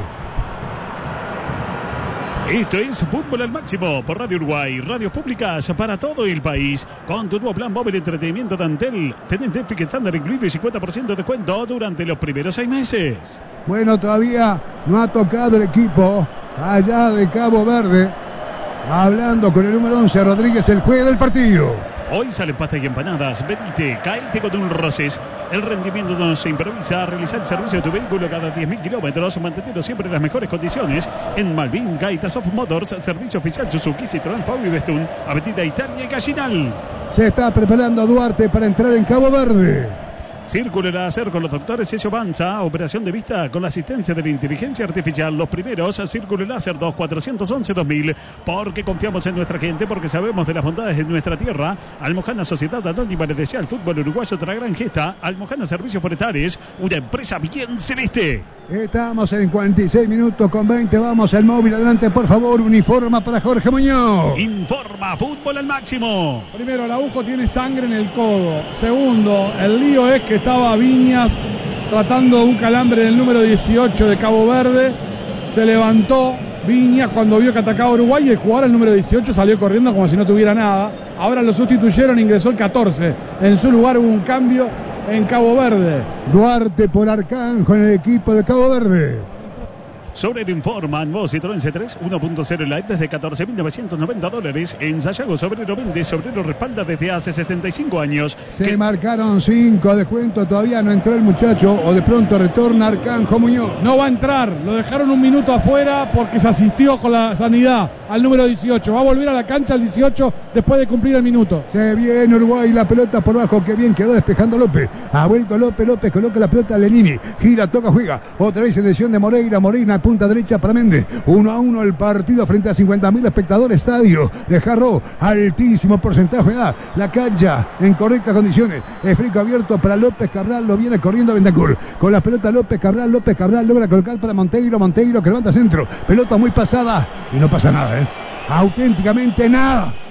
Esto es Fútbol al Máximo por Radio Uruguay, radios públicas para todo el país. Con tu nuevo plan móvil entretenimiento de Antel, tenés Netflix estándar incluido y 50% de descuento durante los primeros 6 meses. Bueno, todavía no ha tocado el equipo allá de Cabo Verde. Hablando con el número 11, Rodríguez, el juez del partido. Hoy salen pastas y empanadas. Venite, caete con un Roces. El rendimiento no se improvisa. Realizar el servicio de tu vehículo cada 10.000 kilómetros, manteniendo siempre en las mejores condiciones. En Malvin, Gaitas of Motors, servicio oficial Suzuki, Citroën, Fauvi y Bestún, Avenida Italia y Gallinal. Se está preparando Duarte para entrar en Cabo Verde. Círculo Láser con los doctores Ezio Banza. Operación de vista con la asistencia de la inteligencia artificial. Los primeros, Círculo Láser 2411-2000. Porque confiamos en nuestra gente, porque sabemos de las bondades de nuestra tierra. Almojana Sociedad Anónima les desea al fútbol uruguayo otra gran gesta. Almojana Servicios Forestales, una empresa bien celeste. Estamos en 46 minutos con 20. Vamos al móvil. Adelante, por favor. Uniforma para Jorge Muñoz. Informa Fútbol al Máximo. Primero, Araujo tiene sangre en el codo. Segundo, el lío es que estaba Viñas tratando un calambre del número 18 de Cabo Verde. Se levantó Viñas cuando vio que atacaba Uruguay y el jugador, el número 18, salió corriendo como si no tuviera nada. Ahora lo sustituyeron, ingresó el 14. En su lugar hubo un cambio en Cabo Verde. Duarte por Arcanjo en el equipo de Cabo Verde. Sobre el Informa, nuevo Citroën C3 1.0 Light desde $14.990. En Sayago, Sobrero vende, Sobrero respalda desde hace 65 años. Se marcaron 5 de cuento, todavía no entró el muchacho, o de pronto retorna Arcanjo Muñoz. No va a entrar, lo dejaron un minuto afuera porque se asistió con la sanidad al número 18. Va a volver a la cancha el 18 después de cumplir el minuto. Se viene Uruguay, la pelota por abajo, que bien quedó despejando López. Ha vuelto López, López coloca la pelota a Lenini. Gira, toca, juega. Otra vez en decisión de Moreira, Moreira punta derecha para Méndez. 1-1 el partido frente a 50.000 espectadores. Estadio de Jarro, altísimo porcentaje de edad. La cancha en correctas condiciones. Esfrico abierto para López Cabral, lo viene corriendo Bentancur. Con la pelota López Cabral logra colocar para Monteiro que levanta centro. Pelota muy pasada y no pasa nada, auténticamente nada.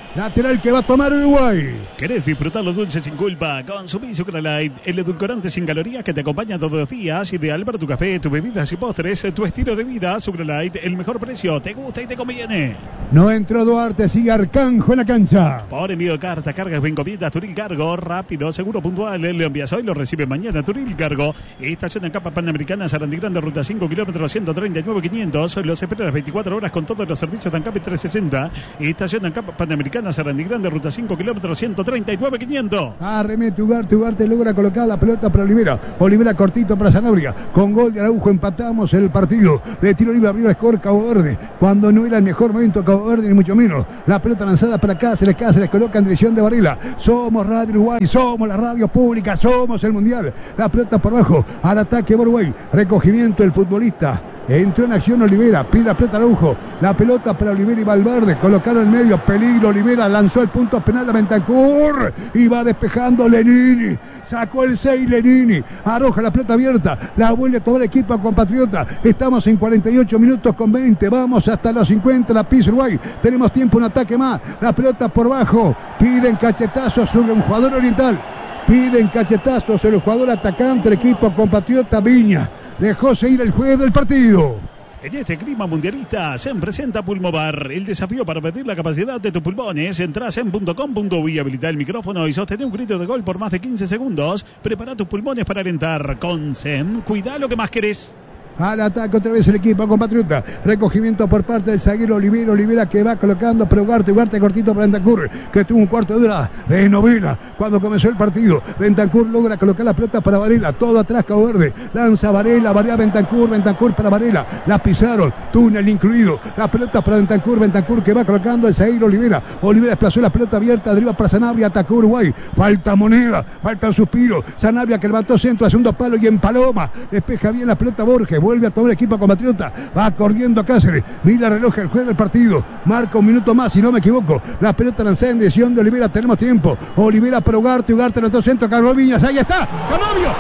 Lateral que va a tomar Uruguay. ¿Querés disfrutar los dulces sin culpa? Consumí Sucralite, el edulcorante sin calorías que te acompaña todos los días. Ideal para tu café, tus bebidas y postres, tu estilo de vida. Sucralite, el mejor precio. Te gusta y te conviene. No entró Duarte, sigue Arcanjo en la cancha. Por envío de carta, cargas, encomiendas, Turil Cargo. Rápido, seguro, puntual. Lo envías hoy, lo recibe mañana. Turil Cargo. Estación en Capa Panamericana, Sarandí Grande, ruta 5, kilómetros 139.500. Los espera las 24 horas con todos los servicios de ANCAP 360. Estación en Capa Panamericana, Sarandí Grande, ruta 5, kilómetros 139.500. Arremete Ugarte logra colocar la pelota para Olivera cortito para Sanabria, con gol de Araujo empatamos el partido. De tiro libre arriba score Cabo Verde, cuando no era el mejor momento Cabo Verde ni mucho menos. La pelota lanzada para Cáceres coloca en dirección de Varela. Somos Radio Uruguay, somos la radio pública, somos el mundial. La pelota por abajo, al ataque Uruguay, recogimiento del futbolista. Entró en acción Olivera, pide la pelota Araujo, la pelota para Olivera y Valverde, colocaron en medio, peligro, Olivera lanzó el punto penal a Bentancur y va despejando Lenini, sacó el 6 Lenini, arroja la pelota abierta, la vuelve a tomar el equipo compatriota, estamos en 48 minutos con 20, vamos hasta los 50, la pisa Uruguay, tenemos tiempo, un ataque más, la pelota por bajo, piden cachetazos sobre un jugador oriental. Piden cachetazos el jugador atacante del equipo compatriota Viña. Dejóse ir el juez del partido. En este clima mundialista se presenta Pulmovar, el desafío para medir la capacidad de tus pulmones. Entrás en .com.uy, habilita el micrófono y sostén un grito de gol por más de 15 segundos. Prepara tus pulmones para alentar. Con SEM, cuida lo que más querés. Al ataque otra vez el equipo compatriota. Recogimiento por parte del zaguero Olivera que va colocando, pero Ugarte cortito para Bentancur, que tuvo un cuarto de hora de novela cuando comenzó el partido. Bentancur logra colocar la pelota para Varela, todo atrás Cabo Verde, lanza Varela Bentancur para Varela, la pisaron, túnel incluido, la pelota para Bentancur que va colocando el zaguero Olivera desplazó la pelota abierta, arriba para Sanabria, atacó Uruguay, falta Moneda, falta un suspiro, Sanabria que levantó centro a segundo palo y en Paloma, despeja bien la pelota Borges, vuelve a tomar el equipo compatriota, va corriendo Cáceres, mira el reloj, el juez del partido, marca un minuto más si no me equivoco, la pelota lanzada en dirección de Olivera, tenemos tiempo, Olivera para Ugarte lanzó centro, Carlos Viñas, ahí está, Canovio,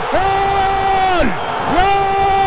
¡gol! ¡Gol!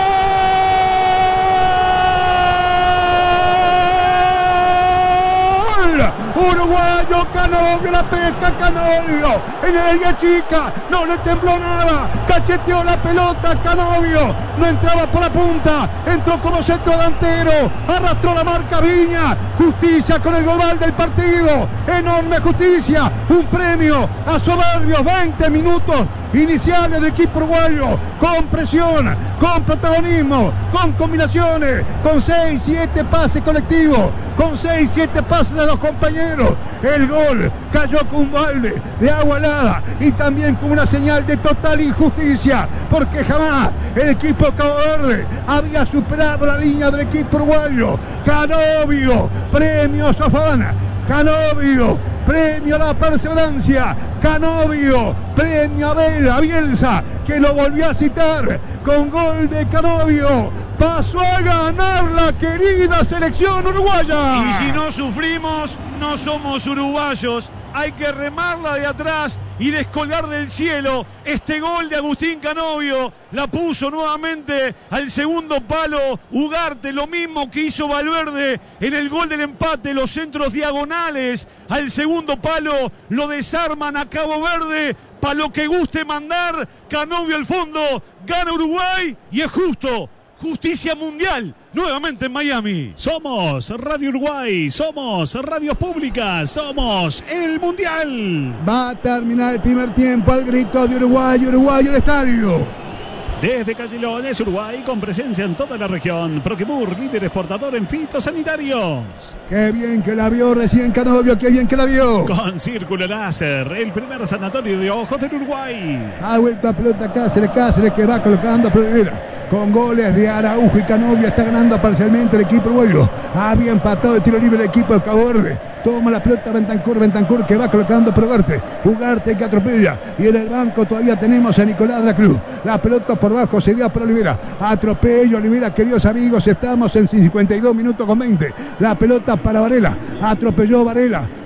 Uruguayo, Canovio, la pesca Canovio, en el área chica, no le tembló nada, cacheteó la pelota Canovio, no entraba por la punta, entró como centro delantero, arrastró la marca Viña, justicia con el global del partido, enorme justicia, un premio a soberbios 20 minutos iniciales del equipo uruguayo, con presión, con protagonismo, con combinaciones, con 6-7 pases colectivos, con 6-7 pases a los compañeros. El gol cayó con un balde de agua helada y también con una señal de total injusticia, porque jamás el equipo Cabo Verde había superado la línea del equipo uruguayo. Canovio, premio Sofana, Canovio, premio a la perseverancia, Canovio, premio a Bielsa, que lo volvió a citar con gol de Canovio. Pasó a ganar la querida selección uruguaya. Y si no sufrimos, no somos uruguayos. Hay que remarla de atrás y descolgar del cielo. Este gol de Agustín Canovio la puso nuevamente al segundo palo Ugarte, lo mismo que hizo Valverde en el gol del empate, los centros diagonales al segundo palo lo desarman a Cabo Verde, para lo que guste mandar, Canovio al fondo, gana Uruguay y es justo. Justicia mundial, nuevamente en Miami. Somos Radio Uruguay, somos radios públicas, somos el mundial. Va a terminar el primer tiempo al grito de Uruguay, Uruguay el estadio. Desde Canelones, Uruguay, con presencia en toda la región. Proquimur, líder exportador en fitosanitarios. Qué bien que la vio recién Canovio, qué bien que la vio. Con Círculo Láser, el primer sanatorio de ojos del Uruguay. Ha vuelto a pelota Cáceres que va colocando a Pereira. Con goles de Araujo y Canovio está ganando parcialmente el equipo uruguayo. Había empatado de tiro libre el equipo de Cabo Verde. Toma la pelota Bentancur que va colocando por Ugarte que atropella. Y en el banco todavía tenemos a Nicolás de la Cruz. La pelota por bajo se dio para Olivera. Atropello Olivera, queridos amigos. Estamos en 52 minutos con 20. La pelota para Varela. Atropelló Varela.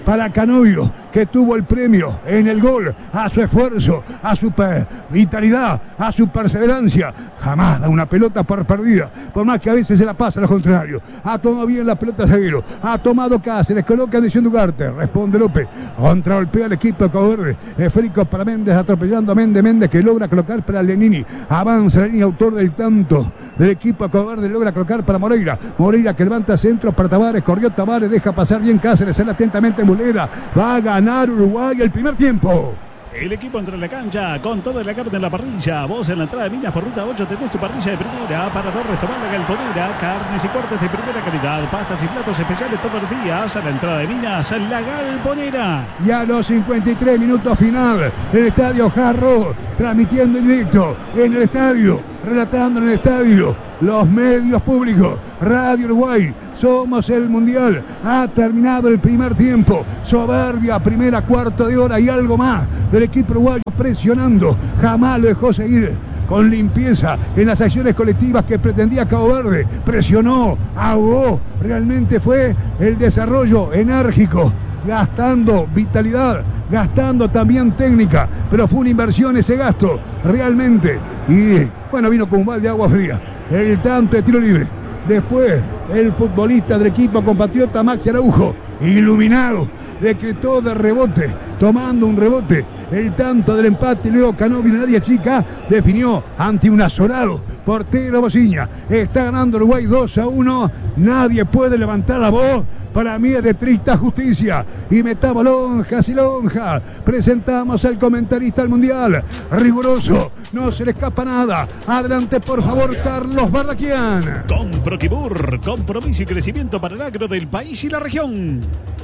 para Canovio, que tuvo el premio en el gol a su esfuerzo, a su vitalidad, a su perseverancia. Jamás da una pelota por perdida, por más que a veces se la pasa a los contrarios. Ha tomado bien la pelota Zaguero, ha tomado Cáceres, coloca en Ugarte, responde López, contragolpea al equipo de Cabo Verde, esférico para Méndez, atropellando a Méndez, que logra colocar para Lenini, avanza la línea, autor del tanto del equipo de Cabo Verde, logra colocar para Moreira que levanta centro para Tavares, corrió Tavares, deja pasar bien Cáceres, sale atentamente Mulera, va a ganar Uruguay el primer tiempo. El equipo entra en la cancha con toda la carne en la parrilla. Vos en la entrada de Minas por ruta 8 tenés tu parrilla de primera. Paradores, tomar la Galponera. Carnes y cortes de primera calidad. Pastas y platos especiales todos los días. A la entrada de Minas, la Galponera. Y a los 53 minutos final, el estadio Jarro, transmitiendo en directo en el estadio, relatando en el estadio, los medios públicos, Radio Uruguay. Somos el Mundial. Ha terminado el primer tiempo. Soberbia, primera, cuarto de hora y algo más del equipo uruguayo presionando. Jamás lo dejó seguir con limpieza en las acciones colectivas que pretendía Cabo Verde. Presionó, ahogó. Realmente fue el desarrollo enérgico, gastando vitalidad, gastando también técnica. Pero fue una inversión ese gasto, realmente. Y bueno, vino con un balde de agua fría. El tanto de tiro libre. Después, el futbolista del equipo compatriota Maxi Araujo, iluminado, decretó de rebote, tomando un rebote, el tanto del empate. Luego Canovio en el área chica definió ante un azorado portero Bociña. Está ganando Uruguay 2-1. Nadie puede levantar la voz. Para mí es de triste justicia. Y metamos lonjas y lonjas. Presentamos al comentarista del Mundial. Riguroso. No se le escapa nada. Adelante, por favor, Carlos Barraquian. Con Proquibur, compromiso y crecimiento para el agro del país y la región.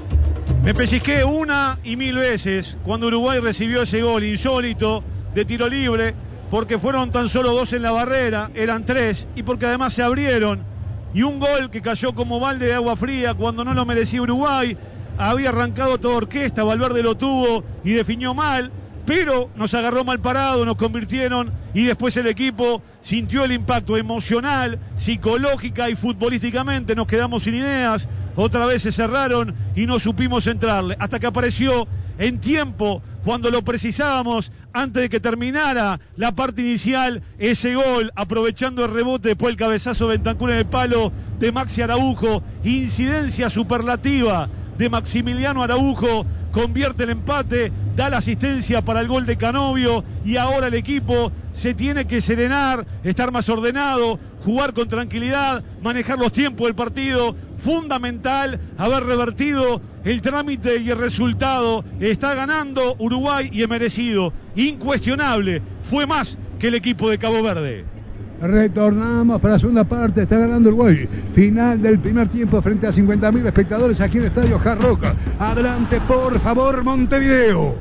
Me pellizqué una y mil veces cuando Uruguay recibió ese gol insólito de tiro libre, porque fueron tan solo 2 en la barrera, eran 3, y porque además se abrieron. Y un gol que cayó como balde de agua fría cuando no lo merecía Uruguay. Había arrancado toda orquesta, Valverde lo tuvo y definió mal, pero nos agarró mal parado, nos convirtieron y después el equipo sintió el impacto emocional, psicológica y futbolísticamente. Nos quedamos sin ideas, otra vez se cerraron y no supimos entrarle, hasta que apareció en tiempo, cuando lo precisábamos, antes de que terminara la parte inicial, ese gol, aprovechando el rebote, después el cabezazo de Bentancur en el palo de Maxi Araujo, incidencia superlativa de Maximiliano Araujo, convierte el empate, da la asistencia para el gol de Canovio, y ahora el equipo se tiene que serenar, estar más ordenado, jugar con tranquilidad, manejar los tiempos del partido. Fundamental haber revertido el trámite y el resultado. Está ganando Uruguay y es merecido, incuestionable, fue más que el equipo de Cabo Verde. Retornamos para la segunda parte. Está ganando Uruguay. Final del primer tiempo frente a 50.000 espectadores aquí en el estadio Hard Rock. Adelante, por favor, Montevideo.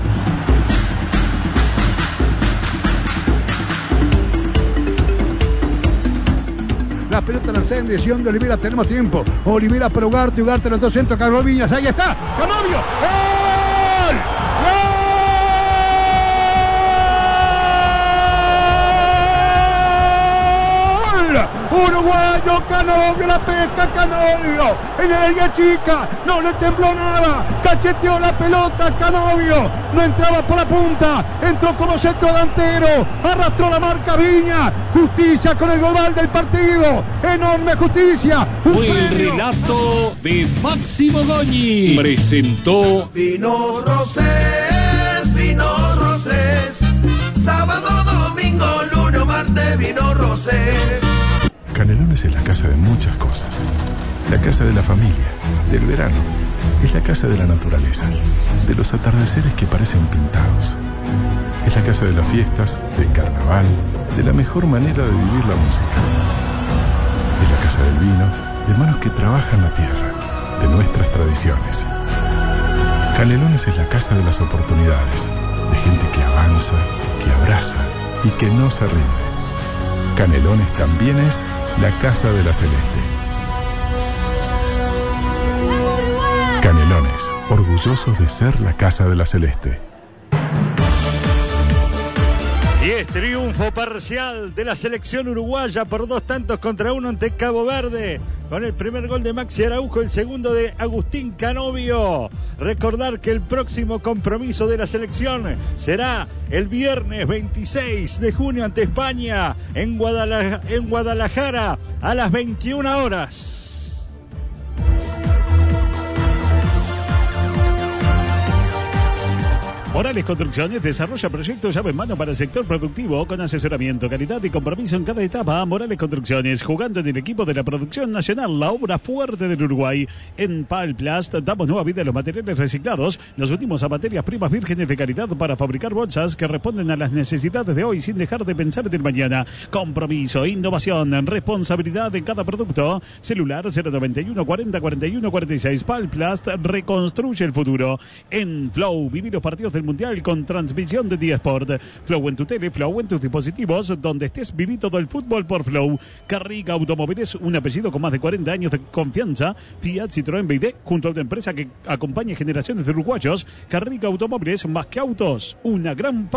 La pelota lanzada en dirección de Olivera. Tenemos tiempo. Olivera para Ugarte. Ugarte en el centro. Carlos Viñas. Ahí está. Canovio. ¡Gol! ¡Gol! Uruguayo, Canovio, la pesca, Canovio en el área chica, no le tembló nada, cacheteó la pelota, Canovio, no entraba por la punta, entró como centro delantero, arrastró la marca Viña. Justicia con el global del partido, enorme justicia. Fue el relato de Máximo Goñi. Presentó Vinos Rosés, sábado, domingo, lunes, martes, Vinos Rosés. Canelones es la casa de muchas cosas. La casa de la familia, del verano. Es la casa de la naturaleza, de los atardeceres que parecen pintados. Es la casa de las fiestas, del carnaval, de la mejor manera de vivir la música. Es la casa del vino, de manos que trabajan la tierra, de nuestras tradiciones. Canelones es la casa de las oportunidades, de gente que avanza, que abraza y que no se rinde. Canelones también es la casa de la Celeste. Canelones, orgullosos de ser la casa de la Celeste. Es triunfo parcial de la selección uruguaya por 2-1 ante Cabo Verde. Con el primer gol de Maxi Araujo, el segundo de Agustín Canovio. Recordar que el próximo compromiso de la selección será el viernes 26 de junio ante España en Guadalajara a las 21 horas. Morales Construcciones desarrolla proyectos llave en mano para el sector productivo con asesoramiento, calidad y compromiso en cada etapa. Morales Construcciones, jugando en el equipo de la producción nacional, la obra fuerte del Uruguay. En Palplast damos nueva vida a los materiales reciclados, los últimos a materias primas vírgenes de calidad para fabricar bolsas que responden a las necesidades de hoy sin dejar de pensar en el mañana. Compromiso, innovación, responsabilidad en cada producto. Celular 091 40 41 46. Palplast reconstruye el futuro. En Flow, vivir los partidos del Mundial con transmisión de D-Sport. Flow en tu tele, Flow en tus dispositivos, donde estés, viví todo el fútbol por Flow. Carriga Automóviles, un apellido con más de 40 años de confianza. Fiat, Citroën, BYD, junto a una empresa que acompaña generaciones de uruguayos. Carriga Automóviles, más que autos, una gran